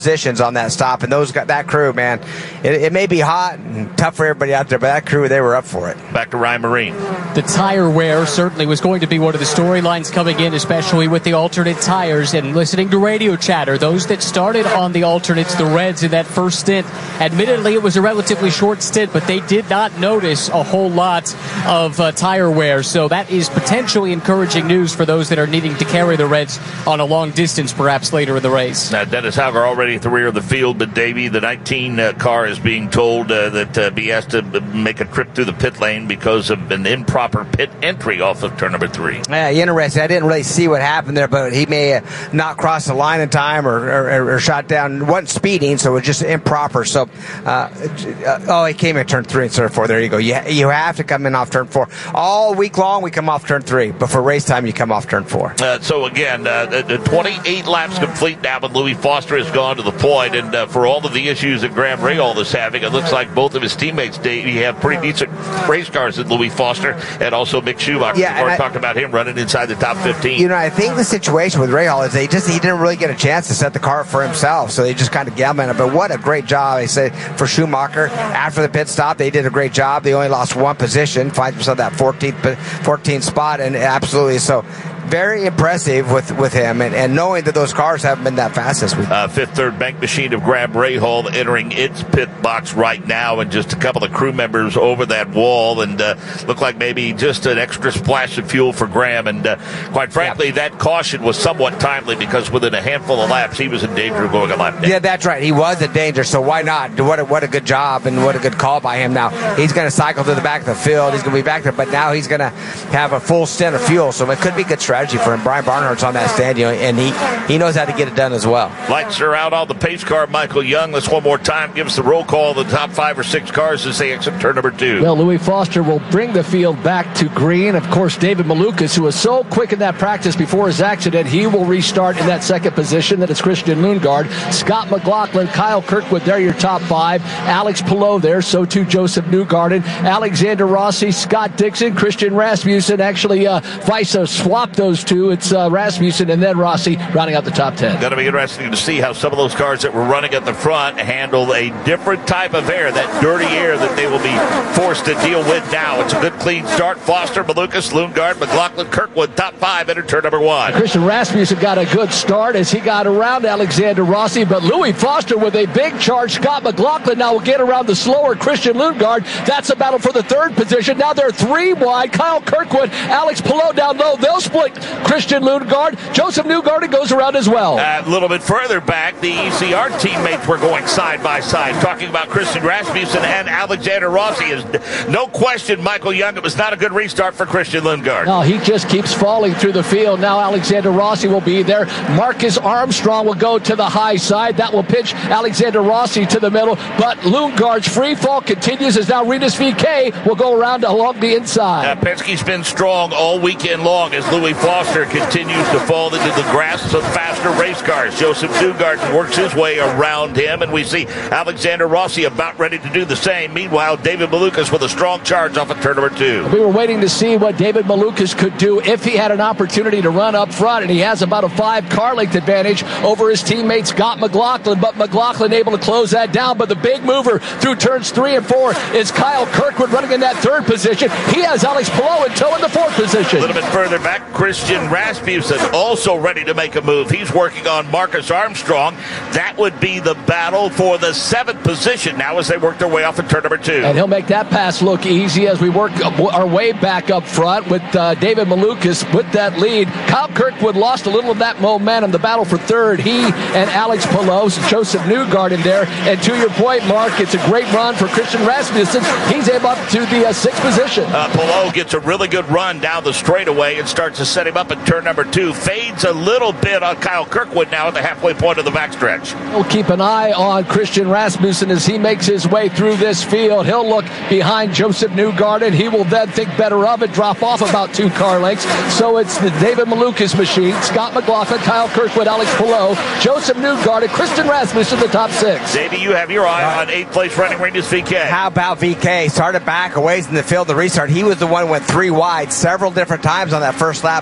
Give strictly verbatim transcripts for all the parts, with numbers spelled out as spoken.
positions on that stop, and those got that crew, man. It, it may be hot and tough for everybody out there, but that crew, they were up for it. Back to Ryan Marine. The tire wear certainly was going to be one of the storylines coming in, especially with the alternate tires. And listening to radio chatter, those that started on the alternates, the Reds, in that first stint, admittedly it was a relatively short stint, but they did not notice a whole lot of uh, tire wear. So that is potentially encouraging news for those that are needing to carry the Reds on a long distance, perhaps later in the race. Now, Dennis Hauger already at the rear of the field, but Davey, the nineteen uh, car is being told uh, that uh, he has to make a trip through the pit lane because of an improper pit entry off of turn number three. Yeah, interesting. I didn't really see what happened there, but he may have not crossed the line in time or, or, or shot down. Wasn't speeding, so it was just improper. So, uh, oh, he came in turn three instead of four. There you go. You, you have to come in off turn four. All week long, we come off turn three, but for race time, you come off turn four. Uh, so, again, uh, the twenty-eight laps complete now, but Louis Foster has gone to the point, and uh, for all of the issues that Graham Rahal is having, it looks like both of his teammates, Davey, have pretty decent race cars in Louis Foster and also Mick Schumacher. Yeah, We talked about him running inside the top fifteen. You know, I think the situation with Rahal is they just he didn't really get a chance to set the car up for himself, so they just kind of gambled on it. But what a great job, I say, for Schumacher. After the pit stop, they did a great job. They only lost one position, finds themselves that fourteenth, fourteenth spot, and absolutely so. Very impressive with, with him, and, and knowing that those cars haven't been that fast this week. Uh, fifth third bank machine of Graham Rahal entering its pit box right now, and just a couple of crew members over that wall, and uh, look like maybe just an extra splash of fuel for Graham. And uh, quite frankly, yeah. that caution was somewhat timely because within a handful of laps, he was in danger of going a lap down. Yeah, that's right. He was in danger, so why not? What a, what a good job and what a good call by him. Now he's going to cycle to the back of the field. He's going to be back there, but now he's going to have a full stint of fuel, so it could be good strategy for him. Brian Barnhart's on that stand, you know, and he, he knows how to get it done as well. Lights are out on the pace car. Michael Young, let's one more time give us the roll call of the top five or six cars as they exit turn number two. Well, Louis Foster will bring the field back to green. Of course, David Malukas, who was so quick in that practice before his accident, he will restart in that second position. That is Christian Lundgaard. Scott McLaughlin, Kyle Kirkwood, they're your top five. Alex Palou there, so too Joseph Newgarden. Alexander Rossi, Scott Dixon, Christian Rasmussen. Actually, uh, Visa swapped those two. It's uh, Rasmussen and then Rossi rounding out the top ten. Going to be interesting to see how some of those cars that were running at the front handle a different type of air, that dirty air that they will be forced to deal with now. It's a good clean start. Foster, Malukas, Lundgaard, McLaughlin, Kirkwood, top five, enter turn number one. Christian Rasmussen got a good start as he got around Alexander Rossi, but Louis Foster with a big charge. Scott McLaughlin now will get around the slower Christian Lundgaard. That's a battle for the third position. Now they're three wide. Kyle Kirkwood, Alex Palou down low. They'll split Christian Lundgaard. Joseph Newgarden goes around as well. A little bit further back, the E C R teammates were going side by side, talking about Christian Rasmussen and Alexander Rossi. Is no question, Michael Young, it was not a good restart for Christian Lundgaard. No, he just keeps falling through the field. Now Alexander Rossi will be there. Marcus Armstrong will go to the high side. That will pitch Alexander Rossi to the middle. But Lundgaard's free fall continues as now Rinus V K will go around along the inside. Uh, Penske's been strong all weekend long as Louis Foster continues to fall into the grasp of faster race cars. Joseph Newgarden works his way around him, and we see Alexander Rossi about ready to do the same. Meanwhile, David Malukas with a strong charge off of turn number two. We were waiting to see what David Malukas could do if he had an opportunity to run up front, and he has about a five car length advantage over his teammate Scott McLaughlin, but McLaughlin able to close that down. But the big mover through turns three and four is Kyle Kirkwood running in that third position. He has Alex Palou in tow in the fourth position. A little bit further back, Christian Rasmussen also ready to make a move. He's working on Marcus Armstrong. That would be the battle for the seventh position now as they work their way off of turn number two. And he'll make that pass look easy as we work our way back up front with uh, David Malukas with that lead. Kyle Kirkwood lost a little of that momentum. The battle for third, he and Alex Palou, Joseph Newgarden there. And to your point, Mark, it's a great run for Christian Rasmussen. He's able up to the uh, sixth position. Uh, Palou gets a really good run down the straightaway and starts to set him up at turn number two. Fades a little bit on Kyle Kirkwood now at the halfway point of the backstretch. We'll keep an eye on Christian Rasmussen as he makes his way through this field. He'll look behind Joseph Newgarden. He will then think better of it, drop off about two car lengths. So it's the David Malukas machine. Scott McLaughlin, Kyle Kirkwood, Alex Palou, Joseph Newgarden, Christian Rasmussen, the top six. Davey, you have your eye on eighth place running Rinus V K. How about V K? Started back a ways in the field. The restart. He was the one who went three wide several different times on that first lap.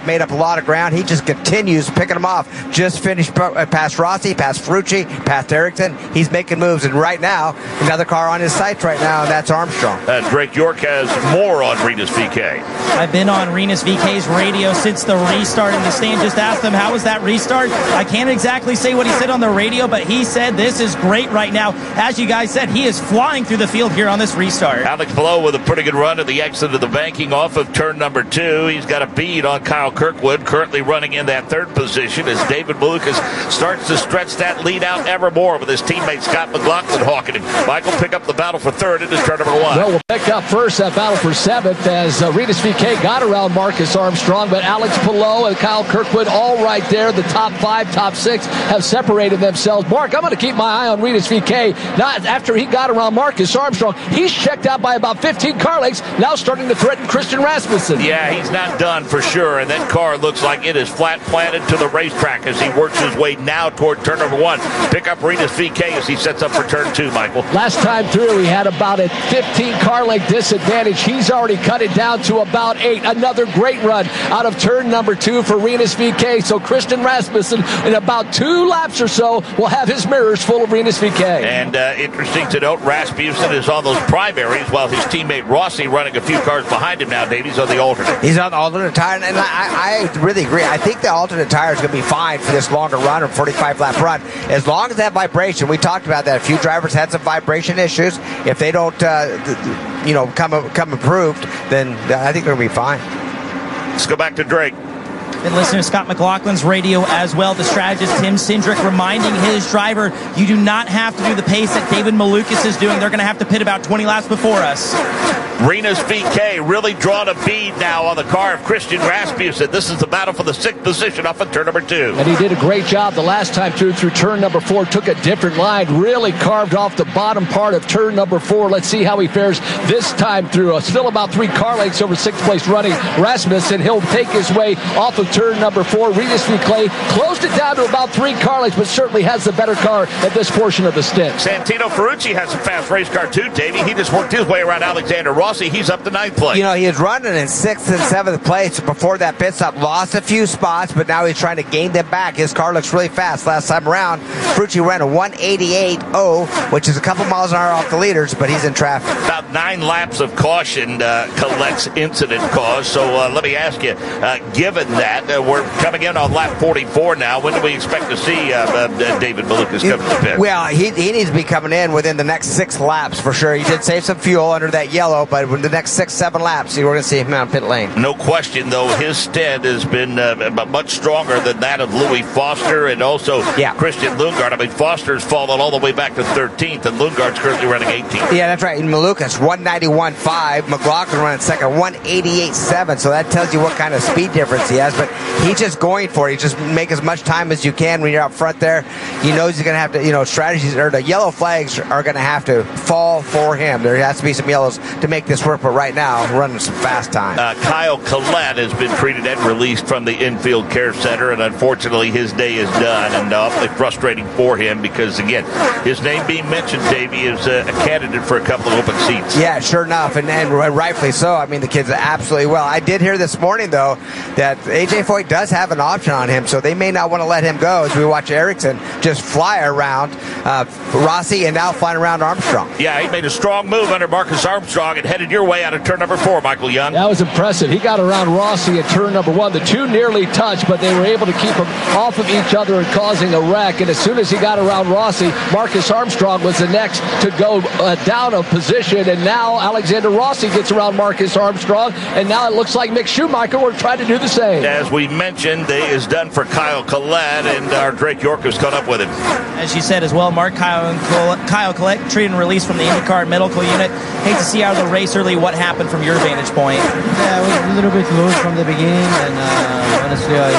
made up a lot of ground. He just continues picking them off. Just finished past Rossi, past Ferrucci, past Ericsson. He's making moves, and right now, another car on his sights right now, and that's Armstrong. Uh, Drake York has more on Rinus V K. I've been on Rinus V K's radio since the restart in the stand. Just asked him, how was that restart? I can't exactly say what he said on the radio, but he said this is great right now. As you guys said, he is flying through the field here on this restart. Alex Palou with a pretty good run at the exit of the banking off of turn number two. He's got a bead on Kyle Kirkwood, currently running in that third position as David Malukas starts to stretch that lead out ever more with his teammate Scott McLaughlin hawking him. Michael pick up the battle for third into turn number one. Well, we'll pick up first that battle for seventh as uh, Rinus V K got around Marcus Armstrong, but Alex Palou and Kyle Kirkwood all right there. The top five, top six have separated themselves. Mark, I'm going to keep my eye on Rinus V K. Not after he got around Marcus Armstrong. He's checked out by about fifteen car lengths, now starting to threaten Christian Rasmussen. Yeah, he's not done for sure, and that car looks like it is flat planted to the racetrack as he works his way now toward turn number one. Pick up Rinus V K as he sets up for turn two, Michael. Last time through, he had about a fifteen car length disadvantage. He's already cut it down to about eight. Another great run out of turn number two for Rinus V K. So Christian Rasmussen, in about two laps or so, will have his mirrors full of Rinus V K. And uh, interesting to note, Rasmussen is on those primaries while his teammate Rossi running a few cars behind him now. Davies on the alternate. He's on the alternate tire, and I, I really agree. I think the alternate tire is going to be fine for this longer run or forty-five lap run, as long as that vibration. We talked about that. A few drivers had some vibration issues. If they don't, uh, you know, come come improved, then I think they're going to be fine. Let's go back to Drake. Been listening to Scott McLaughlin's radio as well. The strategist Tim Cindric reminding his driver, you do not have to do the pace that David Malukas is doing. They're going to have to pit about twenty laps before us. Rinus V K really drawn a bead now on the car of Christian Rasmussen. This is the battle for the sixth position up in turn number two. And he did a great job the last time through, through turn number four. Took a different line, really carved off the bottom part of turn number four. Let's see how he fares this time through. Uh, still about three car lengths over sixth place running Rasmussen. He'll take his way off of turn number four. Rinus V K closed it down to about three car lengths, but certainly has the better car at this portion of the stint. Santino Ferrucci has a fast race car too, Davey. He just worked his way around Alexander Rossi. He's up to ninth place. You know, he was running in sixth and seventh place before that pit stop. Lost a few spots, but now he's trying to gain them back. His car looks really fast. Last time around, Ferrucci ran a one eighty-eight point oh, which is a couple miles an hour off the leaders, but he's in traffic. About nine laps of caution uh, Collette's incident caused. So uh, let me ask you, uh, given that, uh, we're coming in on lap forty-four now. When do we expect to see uh, uh, David Malukas come to the pit? Well, he, he needs to be coming in within the next six laps for sure. He did save some fuel under that yellow, but in the next six, seven laps, we're going to see him on pit lane. No question, though, his stead has been uh, much stronger than that of Louis Foster and also yeah. Christian Lundgaard. I mean, Foster's fallen all the way back to thirteenth, and Lundgaard's currently running eighteenth. Yeah, that's right. And Malukas, one ninety-one point five. McLaughlin running second, one eighty-eight point seven. So that tells you what kind of speed difference he has. But he's just going for it. He just make as much time as you can when you're out front there. He knows he's going to have to, you know, strategies, or the yellow flags are going to have to fall for him. There has to be some yellows to make this work. But right now, running some fast time. Uh, Kyle Collette has been treated and released from the infield care center, and unfortunately his day is done, and awfully frustrating for him because, again, his name being mentioned, Davey, is uh, a candidate for a couple of open seats. Yeah, sure enough, and, and rightfully so. I mean, the kid's absolutely well. I did hear this morning, though, that A J Foyt does have an option on him, so they may not want to let him go as we watch Ericsson just fly around uh, Rossi and now flying around Armstrong. Yeah, he made a strong move under Marcus Armstrong and headed your way out of turn number four, Michael Young. That was impressive. He got around Rossi at turn number one. The two nearly touched, but they were able to keep them off of each other and causing a wreck. And as soon as he got around Rossi, Marcus Armstrong was the next to go uh, down a position. And now Alexander Rossi gets around Marcus Armstrong. And now it looks like Mick Schumacher will try to do the same. As we mentioned, day is done for Kyle Collette, and our Drake York has caught up with him. As you said as well, Mark, Kyle, and Col- Kyle Collette treated and released from the IndyCar medical unit. Hate to see out of the race early. What happened from your vantage point? Yeah, I was a little bit loose from the beginning, and uh, honestly, I,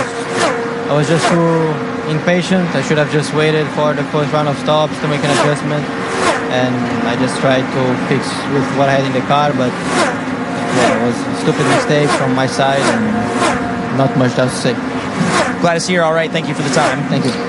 I was just too impatient. I should have just waited for the first round of stops to make an adjustment, and I just tried to fix with what I had in the car, but yeah, it was a stupid mistake from my side, and not much else to say. Glad to see you're all right. Thank you for the time. Thank you.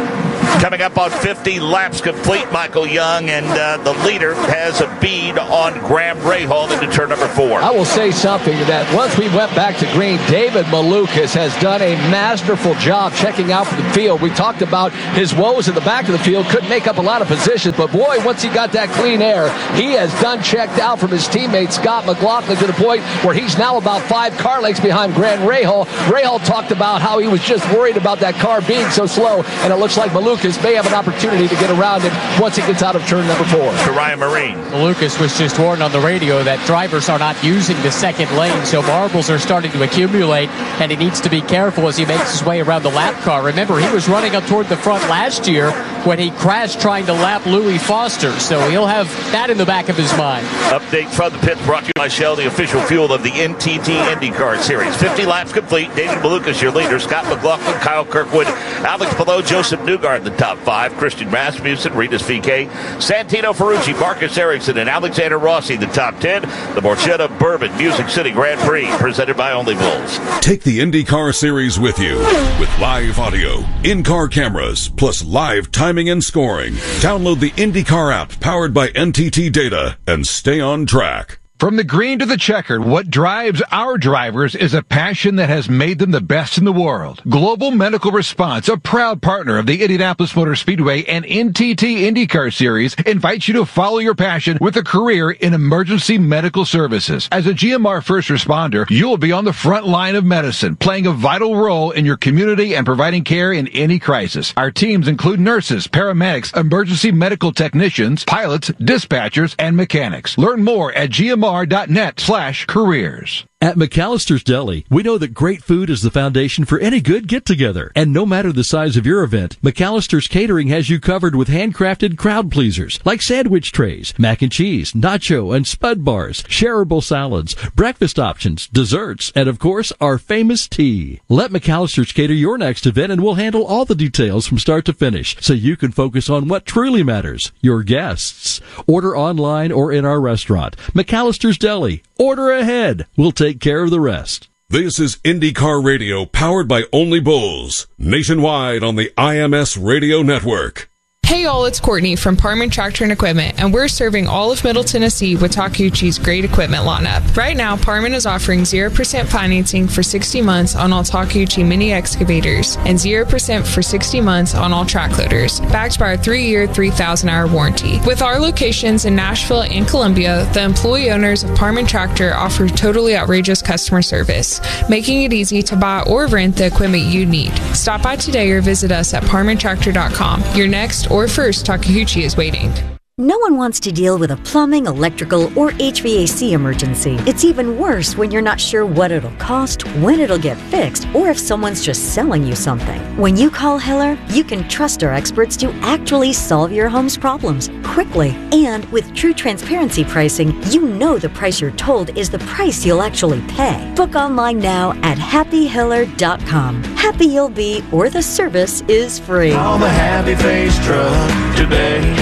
Coming up on fifty laps complete, Michael Young, and uh, the leader has a bead on Graham Rahal into turn number four. I will say something that once we went back to green, David Malukas has done a masterful job checking out for the field. We talked about his woes in the back of the field, couldn't make up a lot of positions, but boy, once he got that clean air, he has done checked out from his teammate Scott McLaughlin to the point where he's now about five car lengths behind Graham Rahal. Rahal talked about how he was just worried about that car being so slow, and it looks like Malukas may have an opportunity to get around it once he gets out of turn number four. To Ryan Marine. Malukas was just warned on the radio that drivers are not using the second lane, so marbles are starting to accumulate, and he needs to be careful as he makes his way around the lap car. Remember, he was running up toward the front last year when he crashed trying to lap Louis Foster, so he'll have that in the back of his mind. Update from the pits brought to you by Shell, the official fuel of the N T T IndyCar Series. fifty laps complete. David Malukas, your leader. Scott McLaughlin, Kyle Kirkwood, Alex Palou, Joseph Newgarden in the top five. Christian Rasmussen, Rinus V K, Santino Ferrucci, Marcus Ericsson, and Alexander Rossi in the top ten. The Borchetta Bourbon Music City Grand Prix, presented by Only Bulls. Take the IndyCar Series with you with live audio, in-car cameras, plus live timing and scoring. Download the IndyCar app powered by N T T Data and stay on track. From the green to the checkered, what drives our drivers is a passion that has made them the best in the world. Global Medical Response, a proud partner of the Indianapolis Motor Speedway and N T T IndyCar Series, invites you to follow your passion with a career in emergency medical services. As a G M R first responder, you will be on the front line of medicine, playing a vital role in your community and providing care in any crisis. Our teams include nurses, paramedics, emergency medical technicians, pilots, dispatchers, and mechanics. Learn more at G M R dot net slash careers. At McAllister's Deli, we know that great food is the foundation for any good get-together. And no matter the size of your event, McAllister's Catering has you covered with handcrafted crowd pleasers like sandwich trays, mac and cheese, nacho and spud bars, shareable salads, breakfast options, desserts, and of course, our famous tea. Let McAllister's cater your next event and we'll handle all the details from start to finish so you can focus on what truly matters, your guests. Order online or in our restaurant. McAllister's Deli. Order ahead. We'll take care of the rest. This is IndyCar Radio, powered by Only Bulls, nationwide on the I M S Radio Network. Hey all, it's Courtney from Parman Tractor and Equipment, and we're serving all of Middle Tennessee with Takeuchi's great equipment lineup. Right now, Parman is offering zero percent financing for sixty months on all Takeuchi mini excavators and zero percent for sixty months on all track loaders, backed by our three-year, three thousand hour warranty. With our locations in Nashville and Columbia, the employee owners of Parman Tractor offer totally outrageous customer service, making it easy to buy or rent the equipment you need. Stop by today or visit us at parman tractor dot com. Your next or first Takeuchi is waiting. No one wants to deal with a plumbing, electrical, or H V A C emergency. It's even worse when you're not sure what it'll cost, when it'll get fixed, or if someone's just selling you something. When you call Heller, you can trust our experts to actually solve your home's problems quickly. And with true transparency pricing, you know the price you're told is the price you'll actually pay. Book online now at happy heller dot com. Happy you'll be, or the service is free. Call the Happy Face Truck today.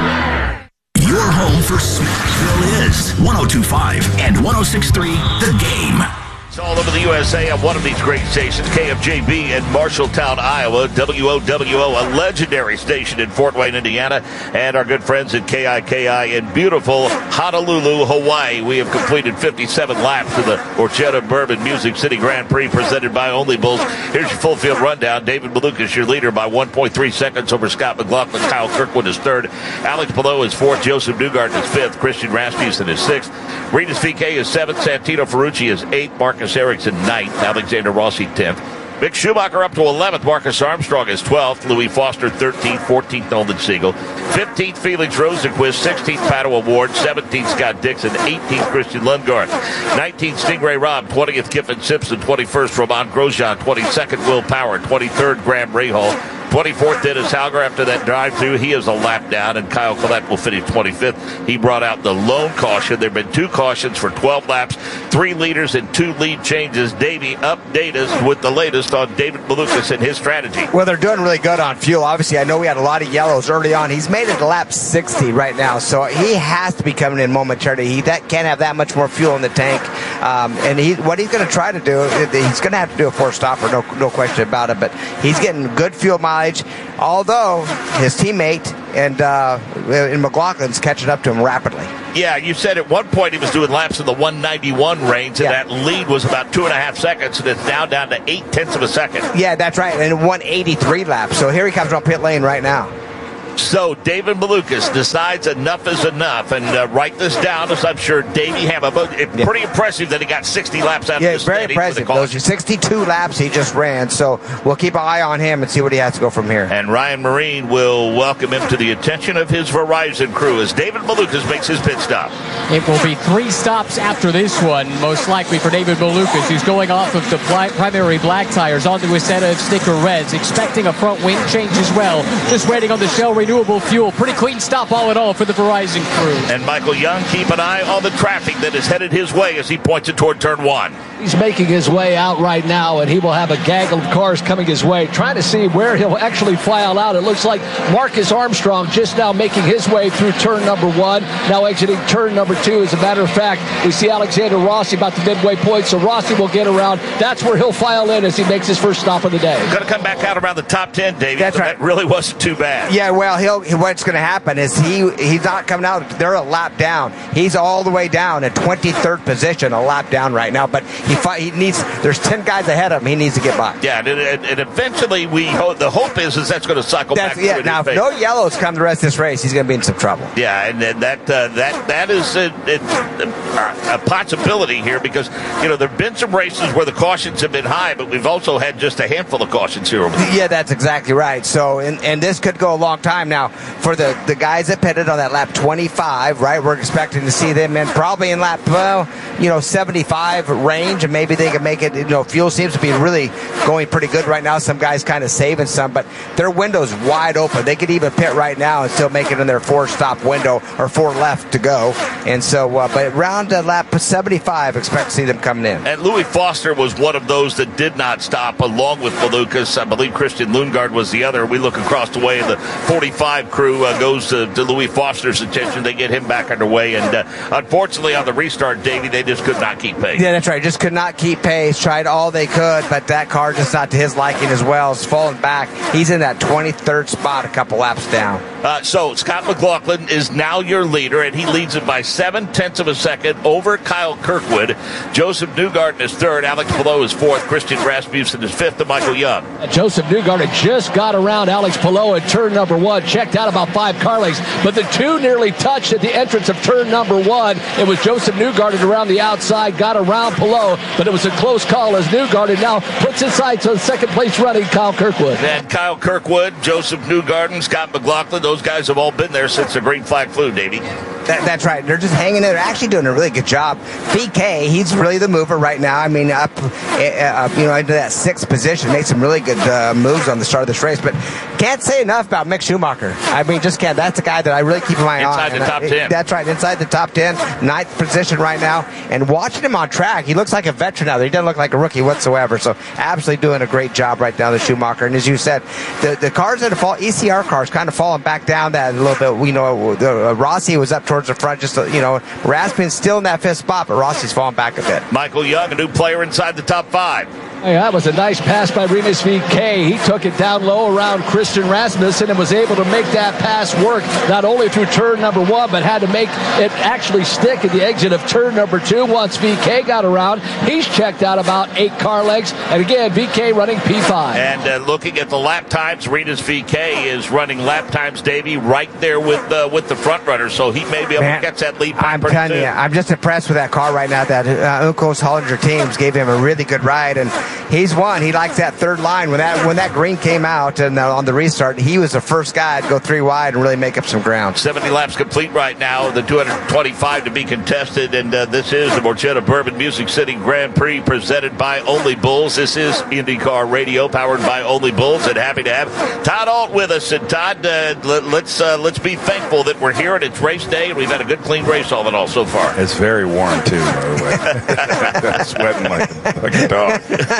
Your home for Smashville is one oh two point five and one oh six point three The Game. It's all over the U S A on one of these great stations, K F J B in Marshalltown, Iowa, W O W O, a legendary station in Fort Wayne, Indiana, and our good friends at K I K I in beautiful Honolulu, Hawaii. We have completed fifty-seven laps of the Borchetta Bourbon Music City Grand Prix presented by Only Bulls. Here's your full field rundown. David Malukas, your leader, by one point three seconds over Scott McLaughlin. Kyle Kirkwood is third. Alex Palou is fourth. Joseph Newgarden is fifth. Christian Rasmussen is sixth. Rinus V K is seventh. Santino Ferrucci is eighth. Marcus Ericsson ninth. Alexander Rossi tenth. Mick Schumacher up to eleventh. Marcus Armstrong is twelfth. Louis Foster thirteenth. fourteenth. Nolan Siegel. fifteenth. Felix Rosenquist. sixteenth. Pato Award. seventeenth. Scott Dixon. eighteenth. Christian Lundgaard. nineteenth. Stingray Robb. twentieth. Kiffin Simpson. twenty-first. Roman Grosjean. twenty-second. Will Power. twenty-third. Graham Rahal. twenty-fourth, Dennis Hauger. After that drive-through, he is a lap down, and Kyle Collette will finish twenty-fifth. He brought out the lone caution. There have been two cautions for twelve laps, three leaders and two lead changes. Davey, update us with the latest on David Malukas and his strategy. Well, they're doing really good on fuel. Obviously, I know we had a lot of yellows early on. He's made it to lap sixty right now, so he has to be coming in momentarily. He that can't have that much more fuel in the tank. Um, and he, what he's going to try to do, he's going to have to do a four stopper, no, no question about it, but he's getting good fuel mileage. mileage, although his teammate and uh, in McLaughlin's catching up to him rapidly. Yeah, you said at one point he was doing laps in the one ninety-one range, and yeah. that lead was about two and a half seconds, and it's now down to eight tenths of a second. Yeah, that's right, and one eighty-three laps. So here he comes on pit lane right now. So David Malukas decides enough is enough, and uh, write this down, as I'm sure Davey have. It's yeah. pretty impressive that he got sixty laps out yeah, of this. Yeah, very impressive. Those are sixty-two laps he just ran, so we'll keep an eye on him and see what he has to go from here. And Ryan Marine will welcome him to the attention of his Verizon crew as David Malukas makes his pit stop. It will be three stops after this one, most likely for David Malukas, who's going off of the primary black tires onto a set of sticker reds, expecting a front wing change as well. Just waiting on the Shell Renewable Fuel. Pretty clean stop all in all for the Verizon crew. And Michael Young, keep an eye on the traffic that is headed his way as he points it toward turn one. He's making his way out right now, and he will have a gaggle of cars coming his way, trying to see where he'll actually file out. It looks like Marcus Armstrong just now making his way through turn number one, now exiting turn number two. As a matter of fact, we see Alexander Rossi about the midway point, so Rossi will get around. That's where he'll file in as he makes his first stop of the day. Going to come back out around the top ten, David. That's right. That really wasn't too bad. Yeah, well, he'll what's going to happen is he he's not coming out. They're a lap down. He's all the way down at twenty-third position, a lap down right now. But he he needs. There's ten guys ahead of him. He needs to get by. Yeah, and, and, and eventually we hope, the hope is is that's going to cycle that's, back. Yeah, now if no yellows come the rest of this race, he's going to be in some trouble. Yeah, and, and that uh, that that is a, a, a possibility here because you know there've been some races where the cautions have been high, but we've also had just a handful of cautions here. Yeah, that's exactly right. So and, and this could go a long time now for the, the guys that pitted on that lap twenty-five. Right, we're expecting to see them in probably in lap well, you know, seventy-five range, and maybe they can make it. You know, fuel seems to be really going pretty good right now. Some guys kind of saving some, but their window's wide open. They could even pit right now and still make it in their four stop window or four left to go. And so, uh, but around uh, lap seventy-five, expect to see them coming in. And Louis Foster was one of those that did not stop, along with Malukas. I believe Christian Lundgaard was the other. We look across the way, the forty-five crew uh, goes to, to Louis Foster's attention. They get him back underway, and uh, unfortunately on the restart, Davey, they just could not keep pace. Yeah, that's right. Just could not keep pace. Tried all they could, but that car just not to his liking as well. It's falling back. He's in that twenty-third spot, a couple laps down. Uh, so Scott McLaughlin is now your leader, and he leads it by seven tenths of a second over Kyle Kirkwood. Joseph Newgarden is third. Alex Palou is fourth. Christian Rasmussen is fifth. And Michael Young. Uh, Joseph Newgarden just got around Alex Palou at turn number one. Checked out about five car lengths, but the two nearly touched at the entrance of turn number one. It was Joseph Newgarden around the outside, got around Palou, but it was a close call as Newgarden now puts his sights on second place running Kyle Kirkwood. And Kyle Kirkwood, Joseph Newgarden, Scott McLaughlin, those guys have all been there since the green flag flew, Davey. That, that's right. They're just hanging in. They're actually doing a really good job. V K, he's really the mover right now. I mean, up, uh, you know, into that sixth position, made some really good uh, moves on the start of this race. But can't say enough about Mick Schumacher. I mean, just can't. That's a guy that I really keep my eye on. Inside the top I, ten. That's right. Inside the top ten, ninth position right now. And watching him on track, he looks like a veteran now. He doesn't look like a rookie whatsoever. So absolutely doing a great job right now, the Schumacher. And as you said, the, the cars that fall, E C R cars, kind of falling back down that a little bit. We know the, uh, Rossi was up towards the front, just you know, Rasmussen's still in that fifth spot, but Rossi's falling back a bit. Michael Young, a new player inside the top five. Hey, that was a nice pass by Rinus V K. He took it down low around Christian Rasmussen and was able to make that pass work, not only through turn number one, but had to make it actually stick at the exit of turn number two. Once V K got around, he's checked out about eight car lengths. And again, V K running P five. And uh, looking at the lap times, Rinus V K is running lap times, Davey, right there with uh, with the front runner. So he may be able Man, to catch that lead. I'm telling you, I'm just impressed with that car right now. That uh, Uncos Hollinger teams gave him a really good ride, and he's won. He likes that third line. When that when that green came out and uh, on the restart, he was the first guy to go three wide and really make up some ground. seventy laps complete right now, the two hundred twenty-five to be contested, and uh, this is the Borgetta Bourbon Music City Grand Prix presented by Only Bulls. This is IndyCar Radio powered by Only Bulls, and happy to have Todd Ault with us. And Todd, uh, let, let's uh, let's be thankful that we're here and it's race day, and we've had a good, clean race all in all so far. It's very warm too, by the way. Sweating like, like a dog.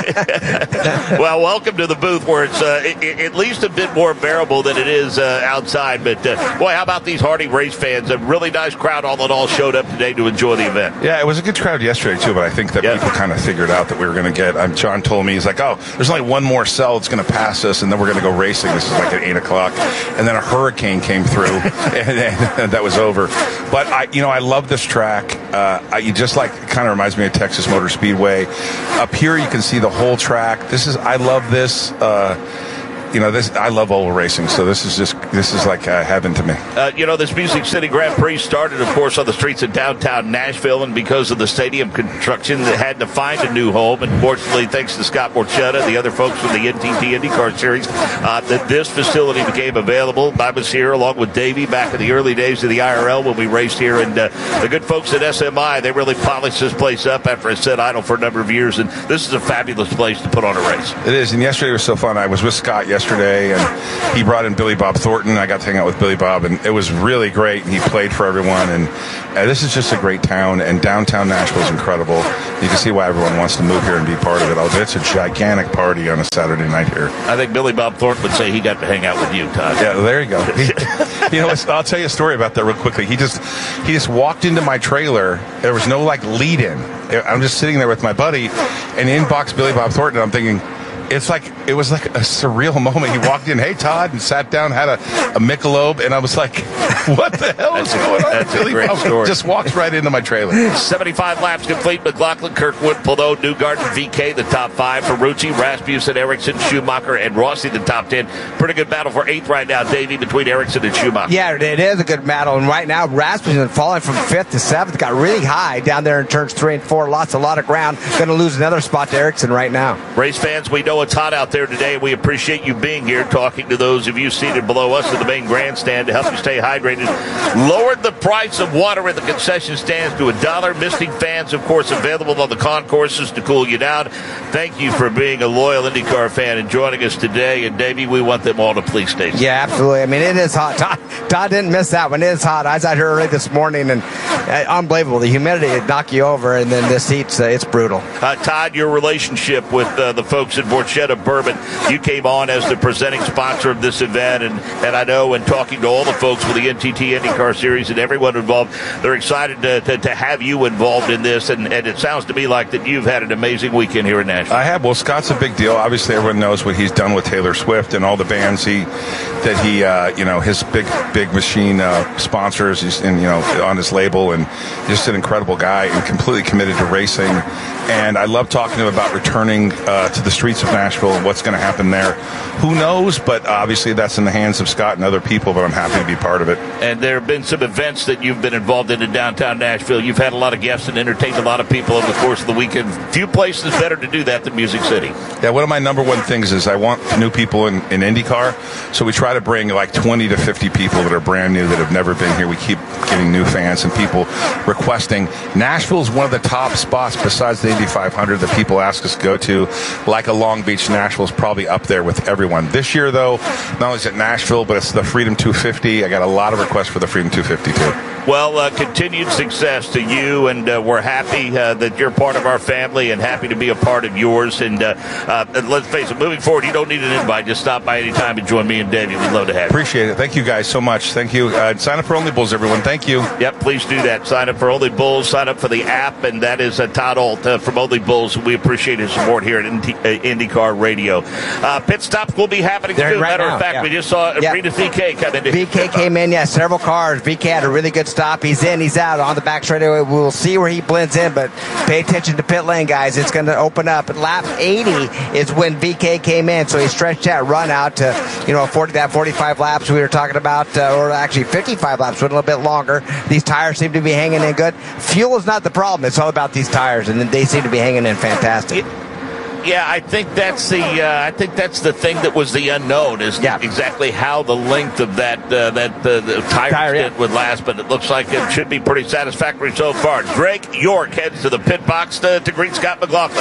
Well, welcome to the booth where it's uh, it, it, at least a bit more bearable than it is uh, outside. But, uh, boy, how about these Hardy race fans? A really nice crowd all in all showed up today to enjoy the event. Yeah, it was a good crowd yesterday, too, but I think that yeah. people kind of figured out that we were going to get um, – John told me, he's like, oh, there's only one more cell that's going to pass us, and then we're going to go racing. This is like at eight o'clock. And then a hurricane came through, and, and that was over. But, I, you know, I love this track. Uh, I, you just like – it kind of reminds me of Texas Motor Speedway. Up here, you can see the whole track. This is – I love this. Uh, You know, this. I love oval racing, so this is just this is like uh, heaven to me. Uh, you know, this Music City Grand Prix started, of course, on the streets of downtown Nashville, and because of the stadium construction, they had to find a new home. And fortunately, thanks to Scott Borchetta and the other folks from the N T T IndyCar Series, uh, that this facility became available. I was here along with Davey back in the early days of the I R L when we raced here, and uh, the good folks at S M I, they really polished this place up after it sat idle for a number of years, and this is a fabulous place to put on a race. It is, and yesterday was so fun. I was with Scott yesterday. Yesterday, and he brought in Billy Bob Thornton. I got to hang out with Billy Bob, and it was really great. He played for everyone, and uh, this is just a great town, and downtown Nashville is incredible. You can see why everyone wants to move here and be part of it. It's a gigantic party on a Saturday night here. I think Billy Bob Thornton would say he got to hang out with you, Todd. Yeah, there you go. He, you know, I'll tell you a story about that real quickly. He just he just walked into my trailer. There was no like lead in. I'm just sitting there with my buddy, and in box Billy Bob Thornton. I'm thinking, it's like it was like a surreal moment. He walked in, hey Todd, and sat down, had a, a Michelob, and I was like, what the hell is going on? That's a great story. Just walks right into my trailer. seventy-five laps complete. McLaughlin, Kirkwood, Pillow, Newgarden, V K, the top five. Ferrucci, Rasmussen, Ericsson, Schumacher, and Rossi, the top ten. Pretty good battle for eighth right now, Davey, between Ericsson and Schumacher. Yeah, it is a good battle. And right now, Rasmussen falling from fifth to seventh, got really high down there in turns three and four. Lost a lot of ground. Going to lose another spot to Ericsson right now. Race fans, we know it's hot out there today. We appreciate you being here, talking to those of you seated below us in the main grandstand to help you stay hydrated. Lowered the price of water at the concession stands to a dollar. Misting fans, of course, available on the concourses to cool you down. Thank you for being a loyal IndyCar fan and joining us today. And, Davey, we want them all to please stay safe. Yeah, absolutely. I mean, it is hot. Todd, Todd didn't miss that one. It is hot. I was out here early this morning, and uh, unbelievable. The humidity would knock you over, and then this heat's uh, it's brutal. Uh, Todd, your relationship with uh, the folks at Borchetta Bourbon, you came on as the presenting sponsor of this event, and, and I know in talking to all the folks with the N T T IndyCar Series and everyone involved, they're excited to, to, to have you involved in this, and, and it sounds to me like that you've had an amazing weekend here in Nashville. I have. Well, Scott's a big deal. Obviously, everyone knows what he's done with Taylor Swift and all the bands he that he, uh, you know, his big, big machine uh, sponsors, he's in, you know, on his label, and just an incredible guy and completely committed to racing. And I love talking to him about returning uh, to the streets of Nashville and what's going to happen there. Who knows? But obviously that's in the hands of Scott and other people, but I'm happy to be part of it. And there have been some events that you've been involved in in downtown Nashville. You've had a lot of guests and entertained a lot of people over the course of the weekend. Few places better to do that than Music City. Yeah, one of my number one things is I want new people in, in IndyCar, so we try to bring like twenty to fifty people that are brand new that have never been here. We keep getting new fans and people requesting. Nashville's one of the top spots besides the Indy five hundred that people ask us to go to. Like a Long Beach, Nashville's probably up there with everyone. This year, though, not only is it Nashville, but it's the Freedom two fifty. I got a lot of requests for the Freedom two fifty, too. Well, uh, continued success to you, and uh, we're happy uh, that you're part of our family and happy to be a part of yours. And uh, uh, let's face it, moving forward, you don't need an invite. Just stop by anytime and join me and Davey. We'd love to have you. Appreciate it. Thank you guys so much. Thank you. Uh, sign up for Only Bulls, everyone. Thank you. Yep, please do that. Sign up for Only Bulls. Sign up for the app, and that is uh, Todd Ault uh, from Only Bulls. We appreciate his support here at Indy, uh, IndyCar Radio. Uh, pit stops will be happening They're soon. right Matter now, of fact, yeah. we just saw Yeah. Rita V K come in. V K came in, yeah, several cars. V K had a really good stop. He's in, he's out on the back straightaway. We'll see where he blends in, but pay attention to pit lane, guys. It's going to open up. At lap eighty is when V K came in, so he stretched that run out to, you know, forty that forty-five laps we were talking about, uh, or actually fifty-five laps, went a little bit longer. These tires seem to be hanging in good. Fuel is not the problem. It's all about these tires, and they seem to be hanging in fantastic. It- Yeah, I think that's the uh, I think that's the thing that was the unknown is yeah. exactly how the length of that uh, that uh, the tire, Tire, stint yeah. would last, but it looks like it should be pretty satisfactory so far. Drake York heads to the pit box to, to greet Scott McLaughlin.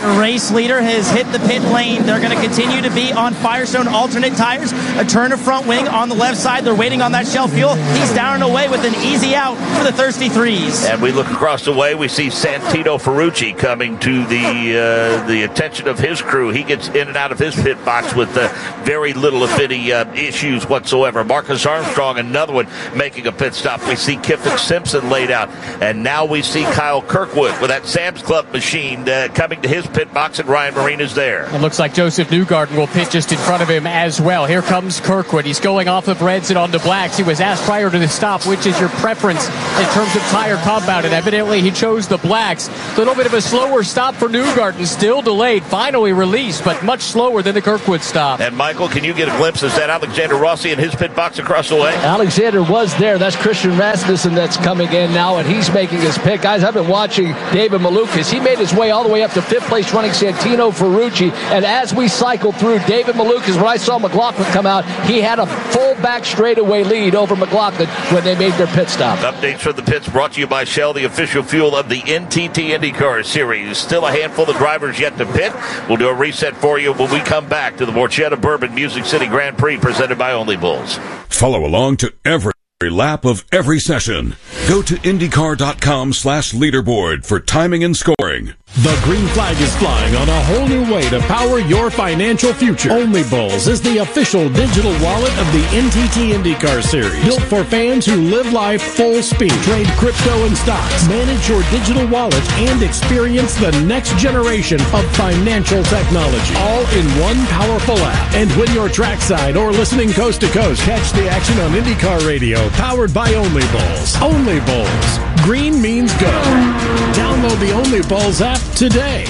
The race leader has hit the pit lane. They're going to continue to be on Firestone alternate tires. A turn to front wing on the left side. They're waiting on that Shell fuel. He's down and away with an easy out for the Thirsty Threes. And we look across the way. We see Santino Ferrucci coming to the uh, the attention of his crew. He gets in and out of his pit box with uh, very little, if any, uh, issues whatsoever. Marcus Armstrong, another one, making a pit stop. We see Kiffin Simpson laid out. And now we see Kyle Kirkwood with that Sam's Club machine uh, coming to his pit box, and Ryan Marine is there. It looks like Joseph Newgarden will pit just in front of him as well. Here comes Kirkwood. He's going off of reds and onto blacks. He was asked prior to the stop, which is your preference in terms of tire compound, and evidently he chose the blacks. A little bit of a slower stop for Newgarden, still delayed, finally released, but much slower than the Kirkwood stop. And Michael, can you get a glimpse? Is that Alexander Rossi in his pit box across the way? Alexander was there. That's Christian Rasmussen that's coming in now, and he's making his pick. Guys, I've been watching David Malukas. He made his way all the way up to fifth place running Santino Ferrucci, and as we cycled through, David Malukas, when I saw McLaughlin come out, he had a full back straightaway lead over McLaughlin when they made their pit stop. Updates from the pits brought to you by Shell, the official fuel of the N T T IndyCar Series. Still a handful of drivers yet to pit. We'll do a reset for you when we come back to the Morchetta Bourbon Music City Grand Prix presented by Only Bulls. Follow along to every lap of every session. Go to IndyCar.com slash leaderboard for timing and scoring. The green flag is flying on a whole new way to power your financial future. Only Bulls is the official digital wallet of the N T T IndyCar Series. Built for fans who live life full speed. Trade crypto and stocks. Manage your digital wallet and experience the next generation of financial technology. All in one powerful app. And when you're trackside or listening coast to coast, catch the action on IndyCar Radio. Powered by Only Bulls. Only Bulls. Green means go. Download the Only Bulls app today.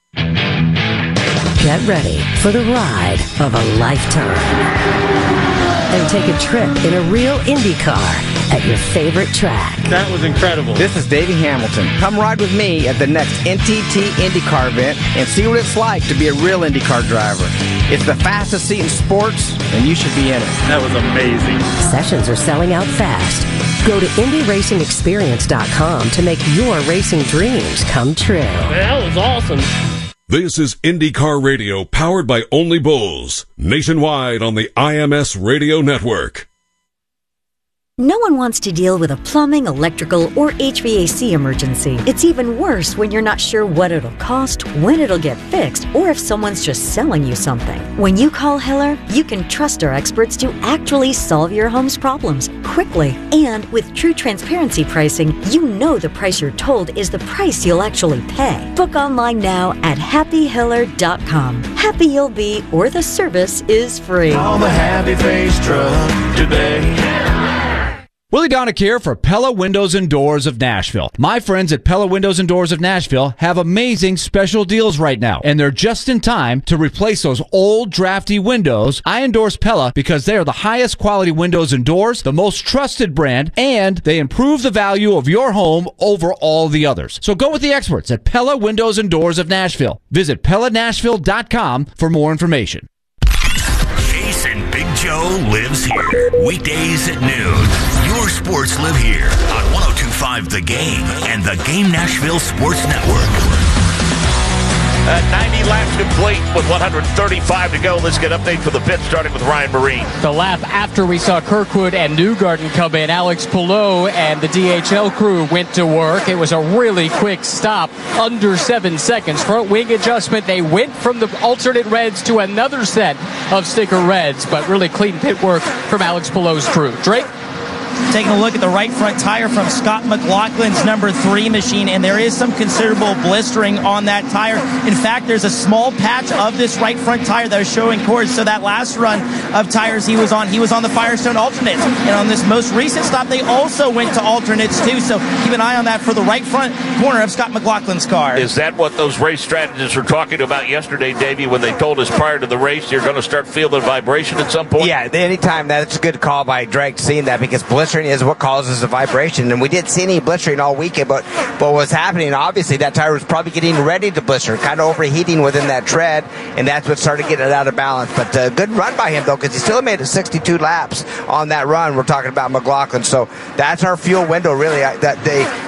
Get ready for the ride of a lifetime. And take a trip in a real Indy car at your favorite track. That was incredible. This is Davey Hamilton. Come ride with me at the next N T T IndyCar event and see what it's like to be a real IndyCar driver. It's the fastest seat in sports, and you should be in it. That was amazing. Sessions are selling out fast. Go to Indy Racing Experience dot com to make your racing dreams come true. That was awesome. This is IndyCar Radio, powered by Only Bulls, nationwide on the I M S Radio Network. No one wants to deal with a plumbing, electrical, or H V A C emergency. It's even worse when you're not sure what it'll cost, when it'll get fixed, or if someone's just selling you something. When you call Hiller, you can trust our experts to actually solve your home's problems quickly. And with true transparency pricing, you know the price you're told is the price you'll actually pay. Book online now at happy hiller dot com. Happy you'll be, or the service is free. Call the Happy Face Truck today. Willie Donick here for Pella Windows and Doors of Nashville. My friends at Pella Windows and Doors of Nashville have amazing special deals right now, and they're just in time to replace those old drafty windows. I endorse Pella because they are the highest quality windows and doors, the most trusted brand, and they improve the value of your home over all the others. So go with the experts at Pella Windows and Doors of Nashville. Visit Pella Nashville dot com for more information. Jason Big Joe lives here. Weekdays at noon. Your sports live here on one oh two point five The Game and the Game Nashville Sports Network. Uh, ninety laps complete with one hundred thirty-five to go. Let's get an update for the pit, starting with Ryan Marine. The lap after we saw Kirkwood and Newgarden come in, Alex Palou and the D H L crew went to work. It was a really quick stop, under seven seconds. Front wing adjustment. They went from the alternate reds to another set of sticker reds, but really clean pit work from Alex Palou's crew. Drake? Taking a look at the right front tire from Scott McLaughlin's number three machine, and there is some considerable blistering on that tire. In fact, there's a small patch of this right front tire that is showing cords. So that last run of tires he was on, he was on the Firestone alternates. And on this most recent stop, they also went to alternates too. So keep an eye on that for the right front corner of Scott McLaughlin's car. Is that what those race strategists were talking about yesterday, Davey, when they told us prior to the race you're going to start feeling vibration at some point? Yeah, anytime. That's a good call by Drake seeing that, because blistering is what causes the vibration, and we didn't see any blistering all weekend, but but what's happening, obviously that tire was probably getting ready to blister, kind of overheating within that tread, and that's what started getting it out of balance. But uh, good run by him, though, because he still made it sixty-two laps on that run. We're talking about McLaughlin, so that's our fuel window, really. I, that they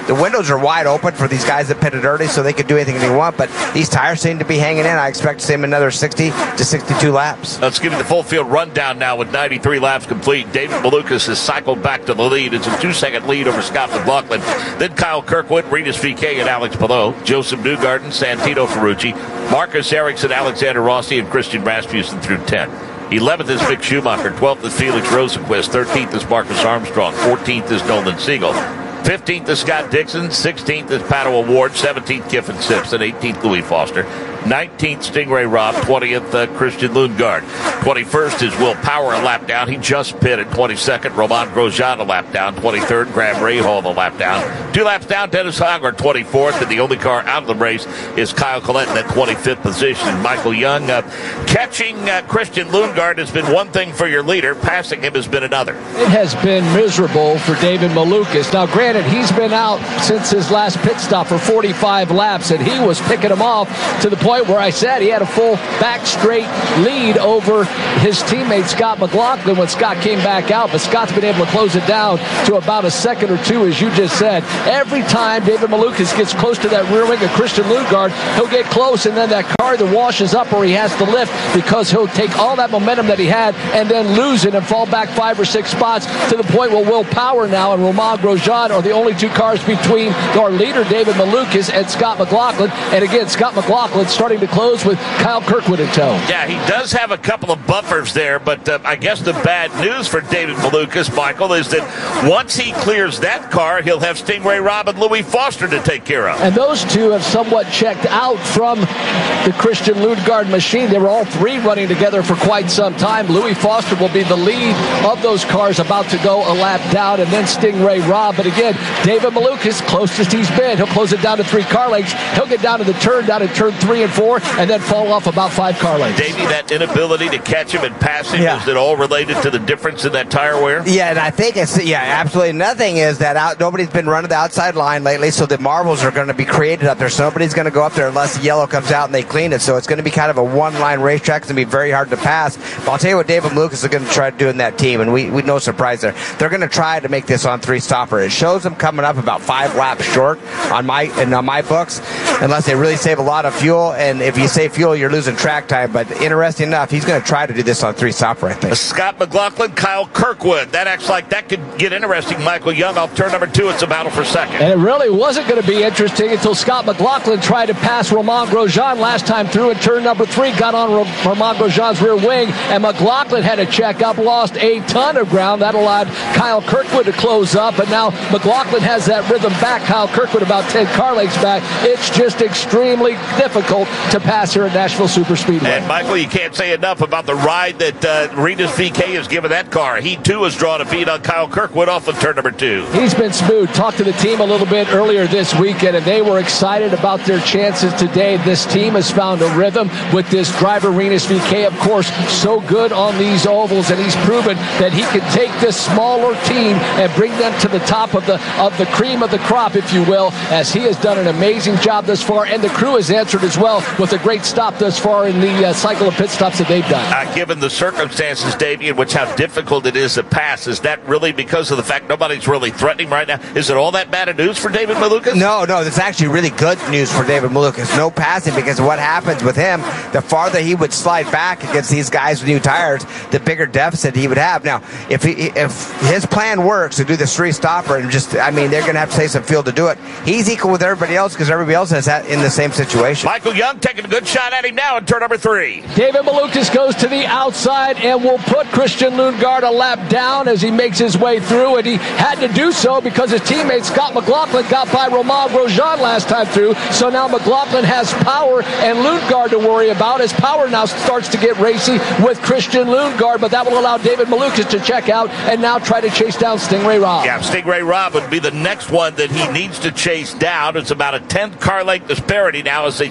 the windows are wide open for these guys that pitted early, so they could do anything they want. But these tires seem to be hanging in. I expect to see them another sixty to sixty-two laps. Let's give you the full field rundown now with ninety-three laps complete. David Malukas has cycled back to the lead. It's a two-second lead over Scott McLaughlin. Then Kyle Kirkwood, Rinus V K, and Alex Palou. Joseph Newgarden, Santino Ferrucci, Marcus Ericsson, Alexander Rossi, and Christian Rasmussen through ten. eleventh is Mick Schumacher. twelfth is Felix Rosenquist. thirteenth is Marcus Armstrong. fourteenth is Nolan Siegel. fifteenth is Scott Dixon. sixteenth is Pato O'Ward. seventeenth, Kiffin Simpson. eighteenth, Louis Foster. nineteenth, Stingray Robb. twentieth, uh, Christian Lundgaard. twenty-first is Will Power, a lap down. He just pitted. twenty-second, Romain Grosjean, a lap down. twenty-third, Graham Rahal, a lap down. Two laps down, Dennis Hogler, twenty-fourth. And the only car out of the race is Kyle Collette in that twenty-fifth position. Michael Young, uh, catching uh, Christian Lundgaard has been one thing for your leader. Passing him has been another. It has been miserable for David Malukas. Now, granted, he's been out since his last pit stop for forty-five laps, and he was picking him off to the point where I said he had a full back straight lead over his teammate Scott McLaughlin when Scott came back out, but Scott's been able to close it down to about a second or two, as you just said. Every time David Malukas gets close to that rear wing of Christian Lundgaard, he'll get close, and then that car that washes up where he has to lift because he'll take all that momentum that he had and then lose it and fall back five or six spots to the point where Will Power now and Romain Grosjean are the only two cars between our leader David Malukas and Scott McLaughlin. And again, Scott McLaughlin starting to close with Kyle Kirkwood in tow. Yeah, he does have a couple of buffers there, but uh, I guess the bad news for David Malukas, Michael, is that once he clears that car, he'll have Stingray Robb and Louis Foster to take care of. And those two have somewhat checked out from the Christian Lundgaard machine. They were all three running together for quite some time. Louis Foster will be the lead of those cars, about to go a lap down, and then Stingray Robb. But again, David Malukas, closest he's been. He'll close it down to three car lengths. He'll get down to the turn, down to turn three and four, and then fall off about five car lengths. Davey, that inability to catch him and pass him, Yeah. is it all related to the difference in that tire wear? Yeah, and I think it's, yeah, absolutely nothing is that out, nobody's been running the outside line lately, so the marbles are going to be created up there. So nobody's going to go up there unless the yellow comes out and they clean it. So it's going to be kind of a one-line racetrack. It's going to be very hard to pass. But I'll tell you what David Malukas is going to try to do in that team, and we, we no surprise there. They're going to try to make this on three stopper. It shows them coming up about five laps short on my and on my books, unless they really save a lot of fuel. And if you save fuel, you're losing track time. But interesting enough, he's going to try to do this on three stopper, I think. Scott McLaughlin, Kyle Kirkwood. That acts like that could get interesting. Michael Young off turn number two. It's a battle for second. And it really wasn't going to be interesting until Scott McLaughlin tried to pass Romain Grosjean last time through in turn number three, got on Romain Grosjean's rear wing, and McLaughlin had to check up, lost a ton of ground. That allowed Kyle Kirkwood to close up, and now McLaughlin has that rhythm back. Kyle Kirkwood about ten car lengths back. It's just extremely difficult to pass here at Nashville Superspeedway. And Michael, you can't say enough about the ride that uh, Rinus V K has given that car. He too has drawn a beat on Kyle Kirkwood off of turn number two. He's been smooth. Talked to the team a little bit earlier this weekend, and they were excited about their chances today. This team has found a rhythm with this driver, Rinus V K, of course, so good on these ovals, and he's proven that he can take this smaller team and bring them to the top of the of the cream of the crop, if you will, as he has done an amazing job thus far, and the crew has answered as well with a great stop thus far in the uh, cycle of pit stops that they've done. Uh, given the circumstances, Davey, in which how difficult it is to pass, is that really because of the fact nobody's really threatening right now? Is it all that bad of news for David Malukas? No, no, that's actually really good news for David Malukas. No passing, because what happens with him, the farther he would slide back against these guys with new tires, the bigger deficit he would have. Now, if he, if his plan works to do this three stopper and just, I mean, they're going to have to save some fuel to do it. He's equal with everybody else because everybody else is in the same situation. Michael Young taking a good shot at him now in turn number three. David Malukas goes to the outside and will put Christian Lundgaard a lap down as he makes his way through, and he had to do so because his teammate Scott McLaughlin got by Romain Grosjean last time through. So now McLaughlin has Power and Lundgaard to worry about, as Power now starts to get racy with Christian Lundgaard, but that will allow David Malukas to check out and now try to chase down Stingray Robb. Yeah, Stingray Robb would be the next one that he needs to chase down. It's about a tenth car length disparity now as they set up for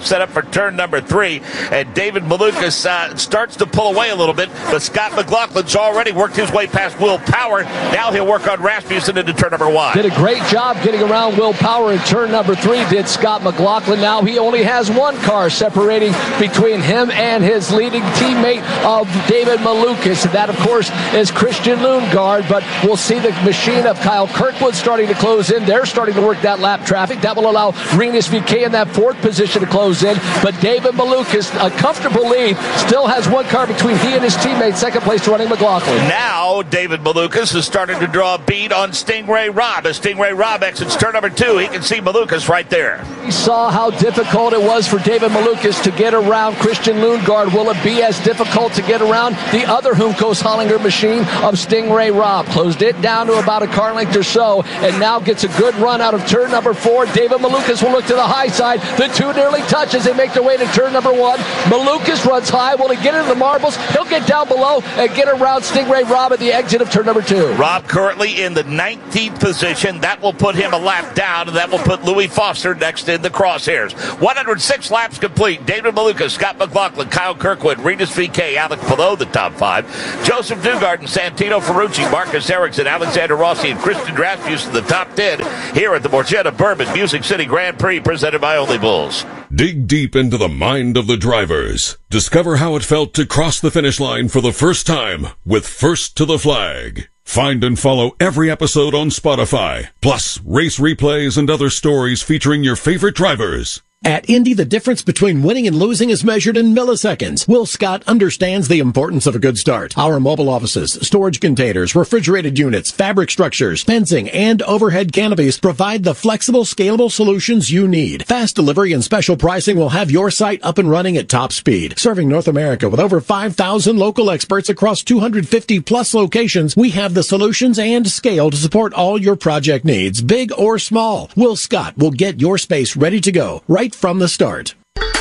turn number three. And David Malukas uh, starts to pull away a little bit, but Scott McLaughlin's already worked his way past Will Power. Now he'll work on Rasmussen into turn number one. Did a great job getting around Will Power in turn number three, did Scott McLaughlin. Now he only has one car separating between him and his leading teammate of David Malukas. And that, of course, is Christian Lundgaard. But we'll see the machine of Kyle Kirkwood starting to close in. They're starting to work that lap traffic. That will allow Rinus V K in that fourth position to close in. But David Malukas, a comfortable lead, still has one car between he and his teammate, second place running McLaughlin. Now David Malukas is starting to draw a bead on Stingray Robb. As Stingray Robb exits turn number two, he can see Malukas right there. We saw how difficult it was for David Malukas to get around Christian Lundgaard. Will it be as difficult to get around the other Juncos Hollinger machine of Stingray Robb? Closed it down to about a car length or so, and now gets a good run out of turn number four. David Malukas will look to the high side. The two nearly touch as they make their way to turn number one. Malukas runs high. Will he get into the marbles? He'll get down below and get around Stingray Robb at the exit of turn number two. Robb currently in the nineteenth position. That will put him a lap down, and that will put Louis Foster next in the crosshairs. one hundred six laps complete. David Malukas, Scott McLaughlin, Kyle Kirkwood, Rinus V K, Alec below the top five. Joseph Newgarden, Santino Ferrucci, Marcus Ericsson, Alexander Rossi, and Christian Rasmussen the top ten here at the Borgetta Bourbon Music City Grand Prix presented by Only Bulls. Dig deep into the mind of the drivers. Discover how it felt to cross the finish line for the first time with First to the Flag. Find and follow every episode on Spotify, plus race replays and other stories featuring your favorite drivers. At Indy, the difference between winning and losing is measured in milliseconds. Will Scott understands the importance of a good start. Our mobile offices, storage containers, refrigerated units, fabric structures, fencing, and overhead canopies provide the flexible, scalable solutions you need. Fast delivery and special pricing will have your site up and running at top speed. Serving North America with over five thousand local experts across two hundred fifty plus locations, we have the solutions and scale to support all your project needs, big or small. Will Scott will get your space ready to go right from the start.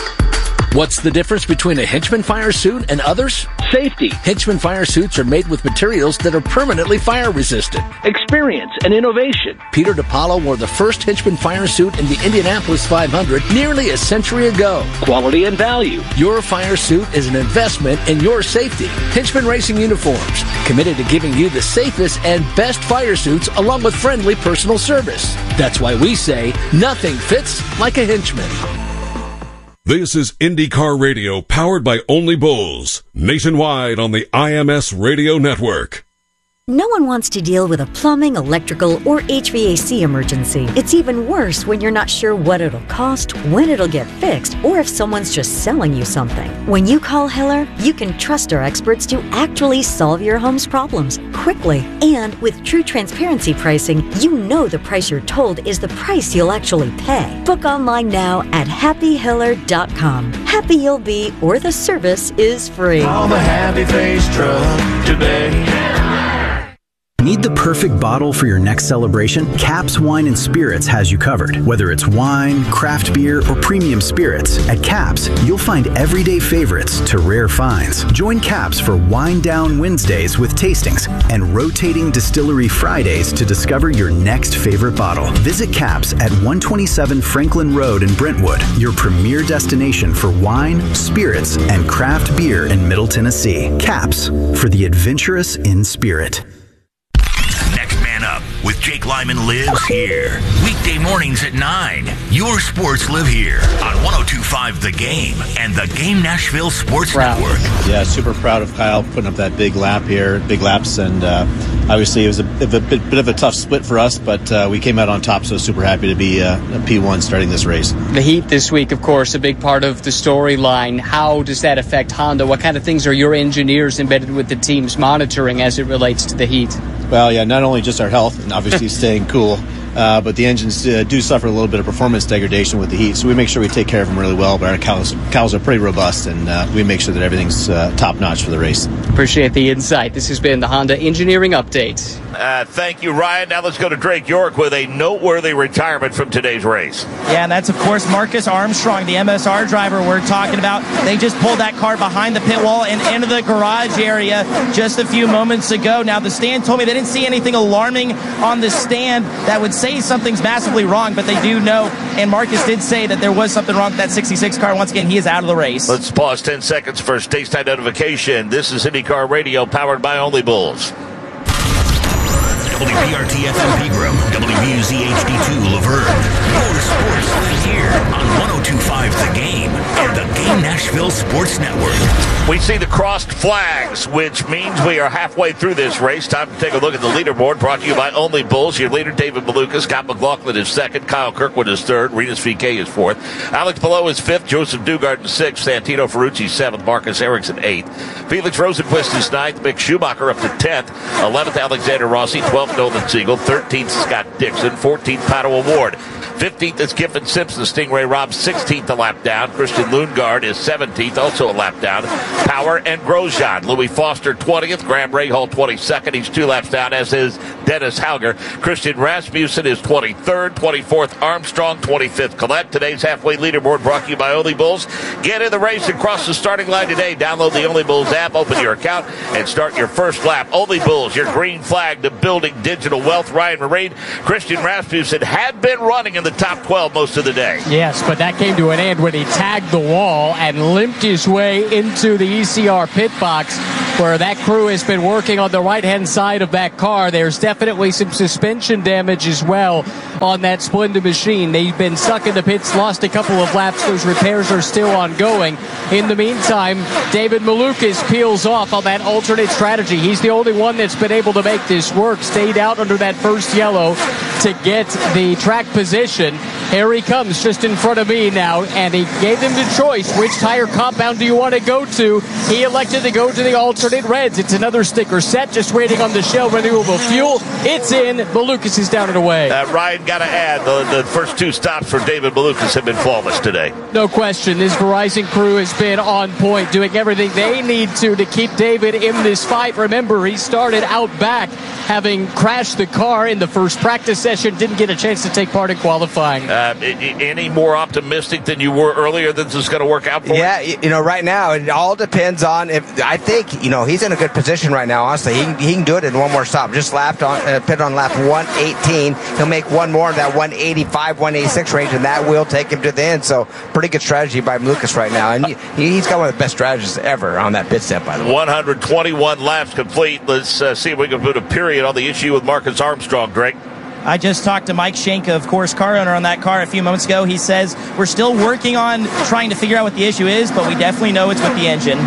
What's the difference between a Hinchman fire suit and others? Safety. Hinchman fire suits are made with materials that are permanently fire resistant. Experience and innovation. Peter DePaulo wore the first Hinchman fire suit in the Indianapolis five hundred nearly a century ago. Quality and value. Your fire suit is an investment in your safety. Hinchman Racing Uniforms, committed to giving you the safest and best fire suits along with friendly personal service. That's why we say nothing fits like a Hinchman. This is IndyCar Radio, powered by Only Bulls, nationwide on the I M S Radio Network. No one wants to deal with a plumbing, electrical, or H V A C emergency. It's even worse when you're not sure what it'll cost, when it'll get fixed, or if someone's just selling you something. When you call Hiller, you can trust our experts to actually solve your home's problems quickly. And with true transparency pricing, you know the price you're told is the price you'll actually pay. Book online now at happy hiller dot com. Happy you'll be, or the service is free. Call the Happy Face Truck today. Need the perfect bottle for your next celebration? Caps Wine and Spirits has you covered. Whether it's wine, craft beer, or premium spirits, at Caps, you'll find everyday favorites to rare finds. Join Caps for Wine Down Wednesdays with tastings and rotating Distillery Fridays to discover your next favorite bottle. Visit Caps at one twenty-seven Franklin Road in Brentwood, your premier destination for wine, spirits, and craft beer in Middle Tennessee. Caps, for the adventurous in spirit. Up with Jake Lyman lives here. Weekday mornings at nine. Your sports live here on one oh two point five The Game and the Game Nashville Sports proud. Network. Yeah, super proud of Kyle putting up that big lap here, big laps, and uh, obviously it was a, a bit, bit of a tough split for us, but uh, we came out on top, so super happy to be uh, a P one starting this race. The heat this week, of course, a big part of the storyline. How does that affect Honda? What kind of things are your engineers embedded with the teams monitoring as it relates to the heat? Well, yeah, not only just our health and obviously staying cool, uh, but the engines uh, do suffer a little bit of performance degradation with the heat, so we make sure we take care of them really well. But our cows, cows are pretty robust, and uh, we make sure that everything's uh, top-notch for the race. Appreciate the insight. This has been the Honda Engineering Update. Uh, thank you, Ryan. Now let's go to Drake York with a noteworthy retirement from today's race. Yeah, and that's, of course, Marcus Armstrong, the M S R driver we're talking about. They just pulled that car behind the pit wall and into the garage area just a few moments ago. Now, the stand told me they didn't see anything alarming on the stand that would say something's massively wrong, but they do know, and Marcus did say that there was something wrong with that sixty-six car. Once again, he is out of the race. Let's pause ten seconds for stage time notification. This is IndyCar Radio, powered by Only Bulls. W P R T F M Pegram, W B U Z H D two Laverne. Your sports live here on one oh two point five The Game and the Game Nashville Sports Network. We see the crossed flags, which means we are halfway through this race. Time to take a look at the leaderboard, brought to you by Only Bulls. Your leader, David Malukas. Scott McLaughlin is second. Kyle Kirkwood is third. Renus V K is fourth. Alex Palou is fifth. Joseph Dugard is sixth. Santino Ferrucci seventh. Marcus Erickson eighth. Felix Rosenquist is ninth. Mick Schumacher up to tenth. eleventh, Alexander Rossi. twelfth, Nolan Siegel. thirteenth, Scott Dixon. fourteenth, Pato Award. fifteenth is Giffen Simpson. Stingray Robb, sixteenth, a lap down. Christian Lundgaard is seventeenth, also a lap down. Power and Grosjean. Louis Foster, twentieth. Graham Rahal, twenty-second. He's two laps down, as is Dennis Hauger. Christian Rasmussen is twenty-third. twenty-fourth, Armstrong. twenty-fifth, Collette. Today's halfway leaderboard brought to you by Only Bulls. Get in the race and cross the starting line today. Download the Only Bulls app, open your account, and start your first lap. Only Bulls, your green flag to building digital wealth. Ryan Marine, Christian Rasmussen had been running in the top twelve most of the day. Yes, but that came to an end when he tagged the wall and limped his way into the E C R pit box, where that crew has been working on the right-hand side of that car. There's definitely some suspension damage as well on that Splenda machine. They've been stuck in the pits, lost a couple of laps. Those repairs are still ongoing. In the meantime, David Malukas peels off on that alternate strategy. He's the only one that's been able to make this work. Stayed out under that first yellow to get the track position. Here he comes just in front of me now, and he gave them the choice. Which tire compound do you want to go to? He elected to go to the alternate reds. It's another sticker set, just waiting on the Shell renewable fuel. It's in. Malukas is down and away. Uh, Ryan, got to add, the, the first two stops for David Malukas have been flawless today. No question. This Verizon crew has been on point, doing everything they need to to keep David in this fight. Remember, he started out back, having crashed the car in the first practice session, didn't get a chance to take part in qualifying. Uh, any more optimistic than you were earlier that this is going to work out for yeah, him? Yeah, you know, right now, it all depends on if, I think, you know, he's in a good position right now, honestly. He, he can do it in one more stop. Just lapped on, uh, pit on lap one eighteen. He'll make one more in that one eighty-five, one eighty-six range, and that will take him to the end. So, pretty good strategy by Lucas right now. And he, he's got one of the best strategies ever on that pit step, by the way. one hundred twenty-one laps complete. Let's uh, see if we can put a period on the issue with Marcus Armstrong, Drake. I just talked to Mike Schenka, of course, car owner on that car a few moments ago. He says we're still working on trying to figure out what the issue is, but we definitely know it's with the engine.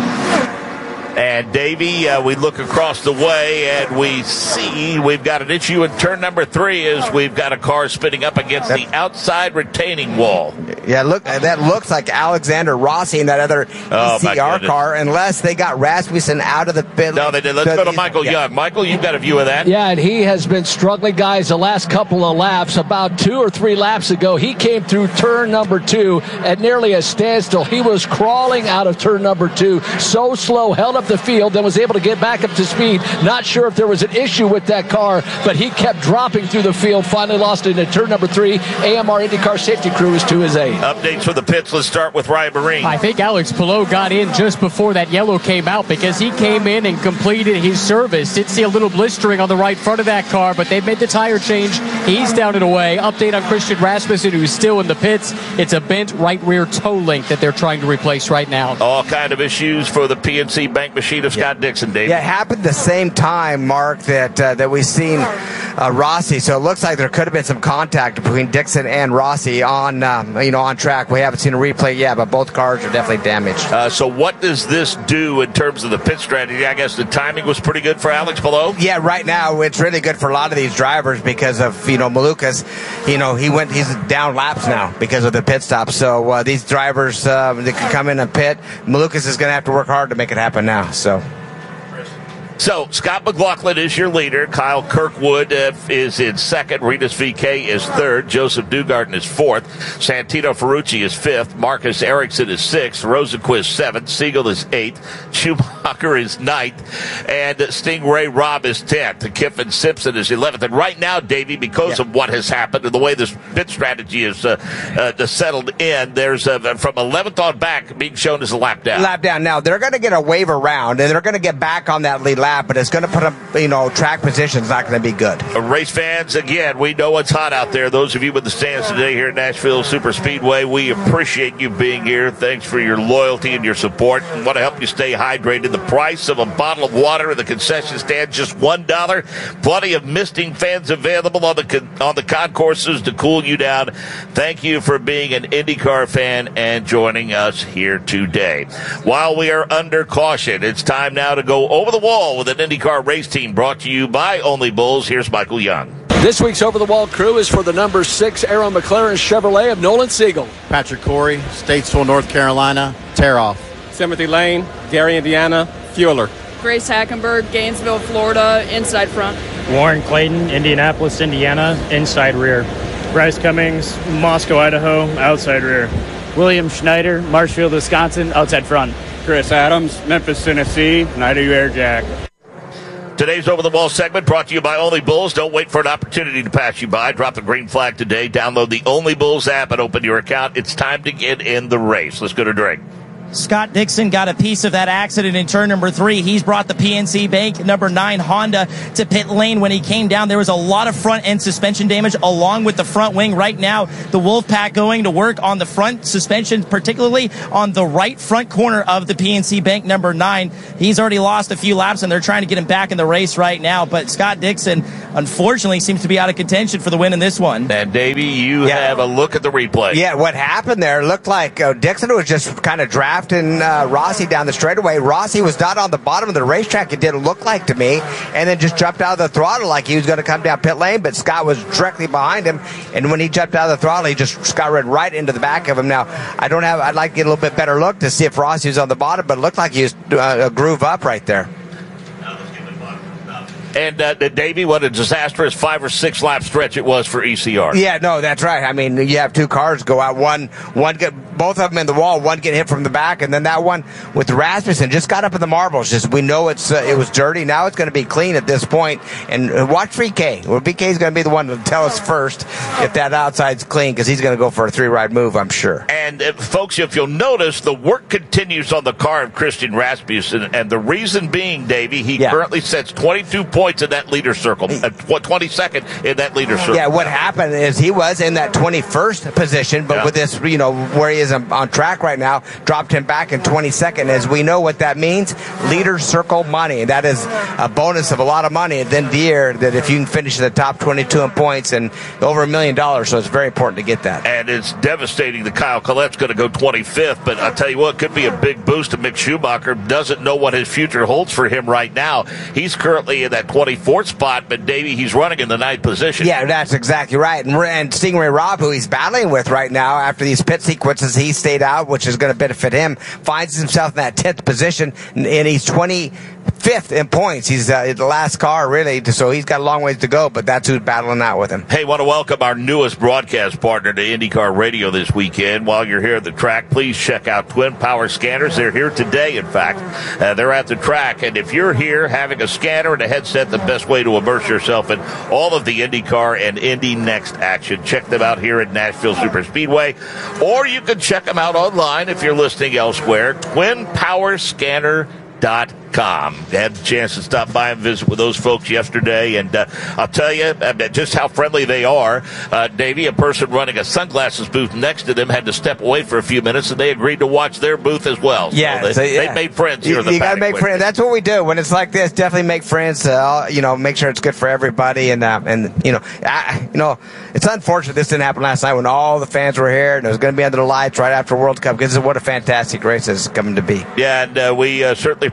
And Davey, uh, we look across the way and we see we've got an issue in turn number three as we've got a car spinning up against the outside retaining wall. Yeah, look, that looks like Alexander Rossi in that other oh, E C R car, unless they got Rasmussen out of the pit. No, they did. Let's the, go to Michael yeah. Young. Michael, you've got a view of that? Yeah, and he has been struggling, guys, the last couple of laps. About two or three laps ago, he came through turn number two at nearly a standstill. He was crawling out of turn number two, so slow, held up the field, then was able to get back up to speed. Not sure if there was an issue with that car, but he kept dropping through the field, finally lost it in turn number three. A M R IndyCar safety crew is to his aid. Updates for the pits. Let's start with Ryan Marine. I think Alex Palou got in just before that yellow came out because he came in and completed his service. Did see a little blistering on the right front of that car, but they've made the tire change. He's down and away. Update on Christian Rasmussen, who's still in the pits. It's a bent right rear toe link that they're trying to replace right now. All kind of issues for the P N C Bank machine of Scott yeah. Dixon, Dave. Yeah, it happened the same time, Mark, that uh, that we've seen uh, Rossi. So it looks like there could have been some contact between Dixon and Rossi on um, you know on track. We haven't seen a replay yet, but both cars are definitely damaged. Uh, so what does this do in terms of the pit strategy? I guess the timing was pretty good for Alex Palou. Yeah, right now it's really good for a lot of these drivers because of you know Malukas. You know he went he's down laps now because of the pit stop. So uh, these drivers uh, they can come in and pit. Malukas is going to have to work hard to make it happen now. So. So, Scott McLaughlin is your leader. Kyle Kirkwood uh, is in second. Renus V K is third. Joseph Newgarden is fourth. Santino Ferrucci is fifth. Marcus Ericsson is sixth. Rosenquist seventh. Siegel is eighth. Schumacher is ninth. And Stingray Robb is tenth. Kiffin Simpson is eleventh. And right now, Davey, because yeah. of what has happened and the way this pit strategy is uh, uh, settled in, there's uh, from eleventh on back being shown as a lap down. Lap down. Now, they're going to get a waiver round, and they're going to get back on that lead lap, but it's going to put them, you know, track position's not going to be good. Uh, race fans, again, we know it's hot out there. Those of you in the stands today here at Nashville Super Speedway, we appreciate you being here. Thanks for your loyalty and your support. We want to help you stay hydrated. The price of a bottle of water in the concession stand, just one dollar. Plenty of misting fans available on the con- on the concourses to cool you down. Thank you for being an IndyCar fan and joining us here today. While we are under caution, it's time now to go over the wall with an IndyCar race team brought to you by Only Bulls. Here's Michael Young. This week's over-the-wall crew is for the number six Arrow McLaren Chevrolet of Nolan Siegel. Patrick Corey, Statesville, North Carolina, tear-off. Timothy Lane, Gary, Indiana, Fueler. Grace Hackenberg, Gainesville, Florida, inside front. Warren Clayton, Indianapolis, Indiana, inside rear. Bryce Cummings, Moscow, Idaho, outside rear. William Schneider, Marshfield, Wisconsin, outside front. Chris Adams, Memphis, Tennessee, Nidu Air Jack. Today's Over the Wall segment brought to you by Only Bulls. Don't wait for an opportunity to pass you by. Drop the green flag today. Download the Only Bulls app and open your account. It's time to get in the race. Let's go to Drake. Scott Dixon got a piece of that accident in turn number three. He's brought the P N C Bank number nine Honda to pit lane. When he came down, there was a lot of front end suspension damage along with the front wing. Right now, the Wolfpack going to work on the front suspension, particularly on the right front corner of the P N C Bank number nine. He's already lost a few laps, and they're trying to get him back in the race right now. But Scott Dixon, unfortunately, seems to be out of contention for the win in this one. And, Davey, you yeah. have a look at the replay. Yeah, what happened there looked like uh, Dixon was just kind of drafting uh, Rossi down the straightaway. Rossi was not on the bottom of the racetrack, it didn't look like to me, and then just jumped out of the throttle like he was going to come down pit lane, but Scott was directly behind him, and when he jumped out of the throttle, he just skyrode right into the back of him. Now, I don't have, I'd like to get a little bit better look to see if Rossi was on the bottom, but it looked like he was uh, a groove up right there. And, uh, Davey, what a disastrous five or six lap stretch it was for E C R. Yeah, no, that's right. I mean, you have two cars go out. One, one get both of them in the wall. One get hit from the back, and then that one with Rasmussen just got up in the marbles. Just we know it's uh, it was dirty. Now it's going to be clean at this point. And uh, watch V K. Well, V K is going to be the one to tell us first if that outside's clean, because he's going to go for a three-ride move, I'm sure. And uh, folks, if you'll notice, the work continues on the car of Christian Rasmussen, and the reason being, Davey, he yeah. currently sets twenty-two points in that leader circle, uh, twenty-second in that leader circle. Yeah, what happened is he was in that twenty-first position, but yeah. with this, you know, where he is on track right now, dropped him back in twenty-second. As we know what that means, leader circle money. That is a bonus of a lot of money at the end of the year, that if you can finish in the top twenty-two in points and over a million dollars, so it's very important to get that. And it's devastating that Kyle Collette's going to go twenty-fifth, but I'll tell you what, could be a big boost to Mick Schumacher. Doesn't know what his future holds for him right now. He's currently in that twenty-fourth spot, but Davey, he's running in the ninth position. Yeah, that's exactly right. And, and Stingray Robb, who he's battling with right now after these pit sequences, he stayed out, which is going to benefit him, finds himself in that tenth position, and he's twenty-fifth in points. He's uh, the last car, really, so he's got a long ways to go, but that's who's battling out with him. Hey, want to welcome our newest broadcast partner to IndyCar Radio this weekend. While you're here at the track, please check out Twin Power Scanners. They're here today, in fact. Uh, they're at the track, and if you're here having a scanner and a headset, the best way to immerse yourself in all of the IndyCar and Indy Next action. Check them out here at Nashville Super Speedway, or you can check them out online if you're listening elsewhere. twin power scanner dot com. Had the chance to stop by and visit with those folks yesterday, and uh, I'll tell you uh, just how friendly they are. Uh, Davey, a person running a sunglasses booth next to them, had to step away for a few minutes, and they agreed to watch their booth as well. So yeah, they, so, yeah. they made friends here. You, in the you got to make friends. That's what we do when it's like this. Definitely make friends. Uh, you know, make sure it's good for everybody, and uh, and you know, I, you know, it's unfortunate this didn't happen last night when all the fans were here, and it was going to be under the lights right after World Cup, because what a fantastic race it's coming to be. Yeah, and uh, we uh, certainly appreciate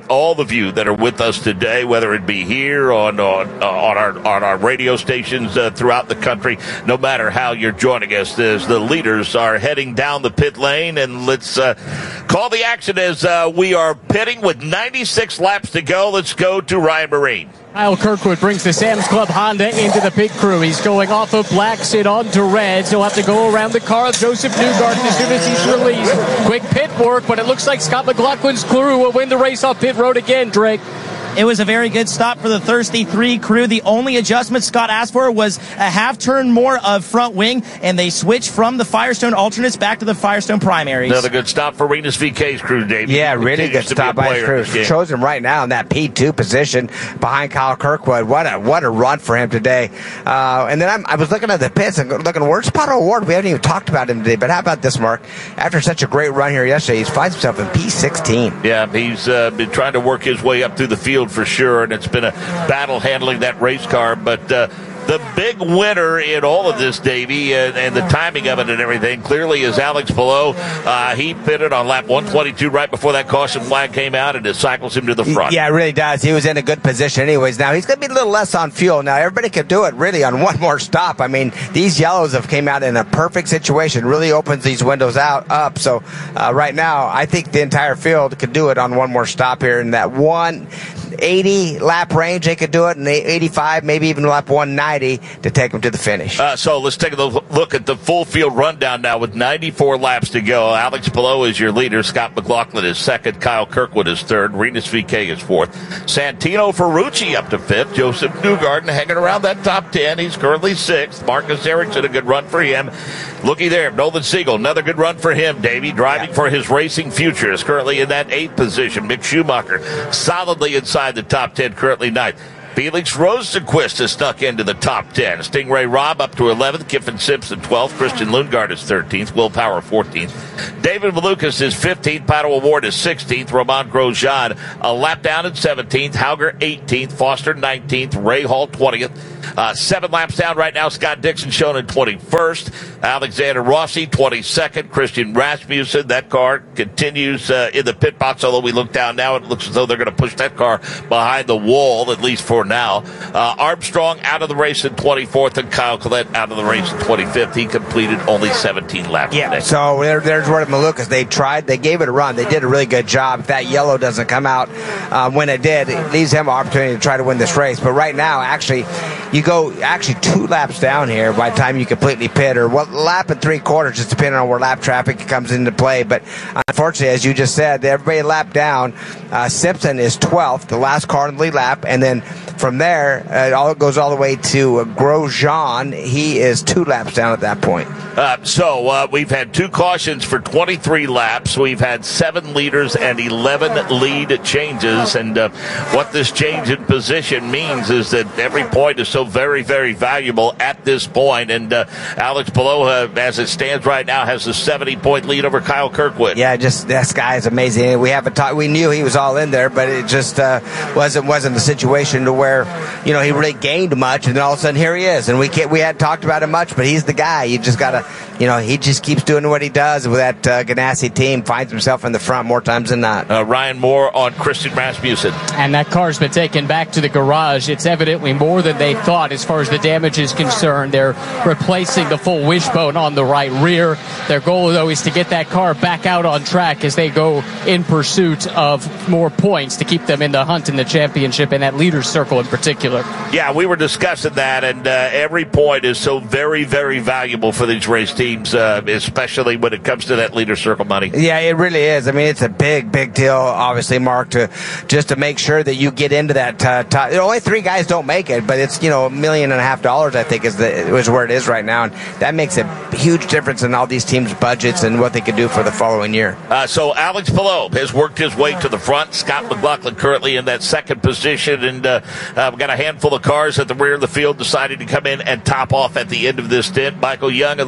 thank all of you that are with us today, whether it be here on on, uh, on our on our radio stations uh, throughout the country. No matter how you're joining us, as the leaders are heading down the pit lane, and let's uh, call the action as uh, we are pitting with ninety-six laps to go. Let's go to Ryan Marine. Kyle Kirkwood brings the Sam's Club Honda into the pit crew. He's going off of blacks and onto reds. He'll have to go around the car of Joseph Newgarden as soon as he's released. Quick pit work, but it looks like Scott McLaughlin's crew will win the race off pit road again, Drake. It was a very good stop for the Thirsty Three crew. The only adjustment Scott asked for was a half turn more of front wing, and they switched from the Firestone alternates back to the Firestone primaries. Another good stop for Renus V K's crew, Dave. Yeah, really good stop by his crew. Chose him right now in that P two position behind Kyle Kirkwood. What a what a run for him today. Uh, and then I'm, I was looking at the pits and looking, where's Pato O'Ward? We haven't even talked about him today, but how about this, Mark? After such a great run here yesterday, he finds himself in P sixteen. Yeah, he's uh, been trying to work his way up through the field for sure, and it's been a battle handling that race car, but uh, the big winner in all of this, Davey, and, and the timing of it and everything, clearly is Alex Palou. Uh, he pitted on lap one twenty-two right before that caution flag came out, and it cycles him to the front. Yeah, it really does. He was in a good position anyways. Now, he's going to be a little less on fuel. Now, everybody could do it really on one more stop. I mean, these yellows have came out in a perfect situation, really opens these windows out up. So uh, right now, I think the entire field could do it on one more stop here in that one eighty lap range. They could do it in eighty-five, maybe even lap one ninety to take them to the finish. Uh, so let's take a look at the full field rundown now with ninety-four laps to go. Alex Palou is your leader. Scott McLaughlin is second. Kyle Kirkwood is third. Renus V K is fourth. Santino Ferrucci up to fifth. Joseph Newgarden hanging around that top ten. He's currently sixth. Marcus Ericsson, a good run for him. Looky there. Nolan Siegel, another good run for him. Davey driving yeah. for his racing future is currently in that eighth position. Mick Schumacher solidly inside the top ten, currently ninth. Felix Rosenquist has snuck into the top ten. Stingray Robb up to eleventh. Kiffin Simpson twelfth. Christian Lundgaard is thirteenth. Will Power fourteenth. David Malukas is fifteenth. Pato O'Ward is sixteenth. Romain Grosjean a lap down at seventeenth. Hauger eighteenth. Foster nineteenth. Ray Hall twentieth. Uh, seven laps down right now. Scott Dixon shown in twenty-first. Alexander Rossi twenty-second. Christian Rasmussen. That car continues uh, in the pit box, although we look down now, it looks as though they're going to push that car behind the wall, at least for now. Uh, Armstrong out of the race in twenty-fourth, and Kyle Collette out of the race in twenty-fifth. He completed only seventeen laps yeah, today. So there, there's where Malukas, they tried, they gave it a run. They did a really good job. If that yellow doesn't come out uh, when it did, it leaves him an opportunity to try to win this race. But right now, actually, you go actually two laps down here by the time you completely pit, or what lap and three quarters, just depending on where lap traffic comes into play. But unfortunately, as you just said, everybody lapped down. Uh, Simpson is twelfth, the last car in the lead lap, and then from there, uh, it all goes all the way to uh, Grosjean. He is two laps down at that point. Uh, so uh, we've had two cautions for twenty-three laps. We've had seven leaders and eleven lead changes. And uh, what this change in position means is that every point is so very, very valuable at this point. And uh, Alex Palou, uh, as it stands right now, has a seventy-point lead over Kyle Kirkwood. Yeah, just this guy is amazing. We haven't talked. We knew he was all in there, but it just uh, wasn't wasn't the situation to where, you know, he really gained much, and then all of a sudden here he is. And we can't, we hadn't talked about him much, but he's the guy. You just got to, you know, he just keeps doing what he does with that uh, Ganassi team, finds himself in the front more times than not. Uh, Ryan Moore on Christian Rasmussen. And that car's been taken back to the garage. It's evidently more than they thought as far as the damage is concerned. They're replacing the full wishbone on the right rear. Their goal, though, is to get that car back out on track as they go in pursuit of more points to keep them in the hunt in the championship and that leader's circle in particular. Yeah, we were discussing that, and uh, every point is so very, very valuable for these race teams, uh, especially when it comes to that leader circle money. Yeah, it really is. I mean, it's a big, big deal, obviously, Mark, to just to make sure that you get into that uh, top. Only three guys don't make it, but it's, you know, a million and a half dollars, I think, is, the, is where it is right now, and that makes a huge difference in all these teams' budgets and what they can do for the following year. Uh, so Alex Palou has worked his way to the front. Scott McLaughlin currently in that second position, and uh, uh, we've got a handful of cars at the rear of the field deciding to come in and top off at the end of this stint. Michael Young, it looks like uh,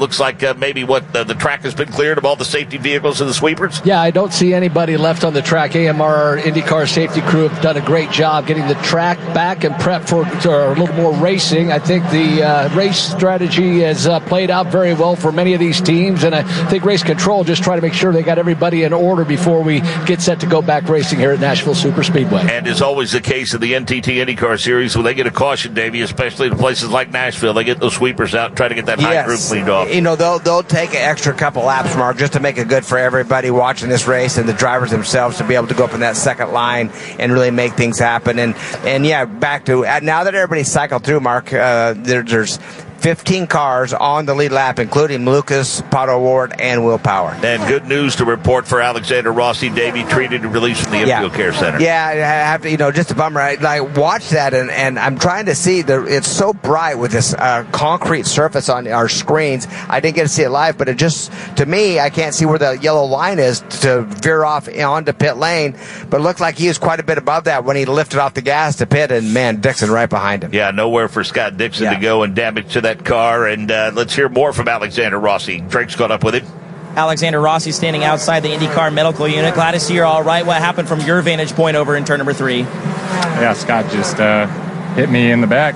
uh, maybe what the, the track has been cleared of all the safety vehicles and the sweepers? Yeah, I don't see anybody left on the track. A M R, IndyCar safety crew, have done a great job getting the track back and prep for, for a little more racing. I think the uh, race strategy has uh, played out very well for many of these teams, and I think Race Control just try to make sure they got everybody in order before we get set to go back racing here at Nashville Superspeedway. And as always the case in the N T T IndyCar Series, when they get a caution, Davey, especially in places like Nashville, they get those sweepers out and try to get that high yes. group cleaned off. You know, they'll they'll take an extra couple laps, Mark, just to make it good for everybody watching this race and the drivers themselves to be able to go up in that second line and really make things happen. And and yeah, back to now that everybody's cycled through, Mark, uh, there, there's fifteen cars on the lead lap, including Lucas, Pato Ward, and Will Power. And good news to report for Alexander Rossi. Davey treated and released from the yeah. Infield Care Center. Yeah, I have to, you know, just a bummer. I like watch that, and, and I'm trying to see the. It's so bright with this uh, concrete surface on our screens. I didn't get to see it live, but it just, to me, I can't see where the yellow line is to veer off onto pit lane. But it looked like he was quite a bit above that when he lifted off the gas to pit, and man, Dixon right behind him. Yeah, nowhere for Scott Dixon yeah. to go, and damage to that car. And uh, let's hear more from Alexander Rossi. Drake's caught up with him. Alexander Rossi standing outside the IndyCar medical unit. Glad to see you're all right. What happened from your vantage point over in turn number three? Yeah, Scott just uh, hit me in the back.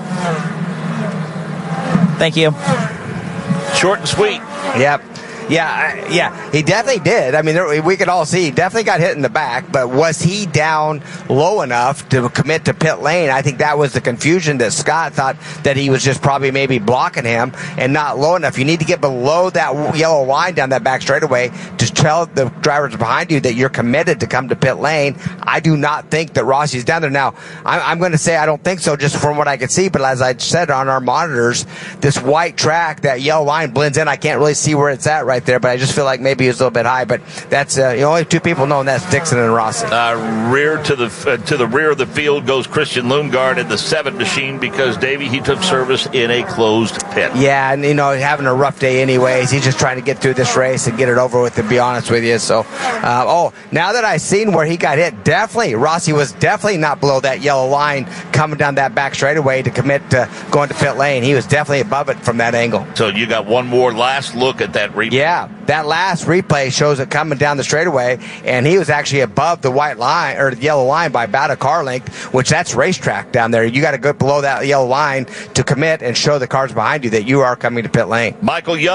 Thank you. Short and sweet. Yep. Yeah, yeah, he definitely did. I mean, there, we could all see he definitely got hit in the back, but was he down low enough to commit to pit lane? I think that was the confusion that Scott thought that he was just probably maybe blocking him and not low enough. You need to get below that yellow line down that back straightaway to tell the drivers behind you that you're committed to come to pit lane. I do not think that Rossi's down there. Now, I'm, I'm going to say I don't think so just from what I could see, but as I said on our monitors, this white track, that yellow line blends in. I can't really see where it's at right there, but I just feel like maybe it's a little bit high. But that's uh, you know, only two people know, and that's Dixon and Rossi. Uh, rear to the uh, to the rear of the field goes Christian Lundgaard in the seven machine because Davey he took service in a closed pit. Yeah, and you know having a rough day anyways. He's just trying to get through this race and get it over with. To be honest with you, so uh, oh, now that I've seen where he got hit, definitely Rossi was definitely not below that yellow line coming down that back straightaway to commit to going to pit lane. He was definitely above it from that angle. So you got one more last look at that replay. Yeah. That last replay shows it coming down the straightaway, and he was actually above the white line or the yellow line by about a car length, which that's racetrack down there. You got to go below that yellow line to commit and show the cars behind you that you are coming to pit lane. Michael Young.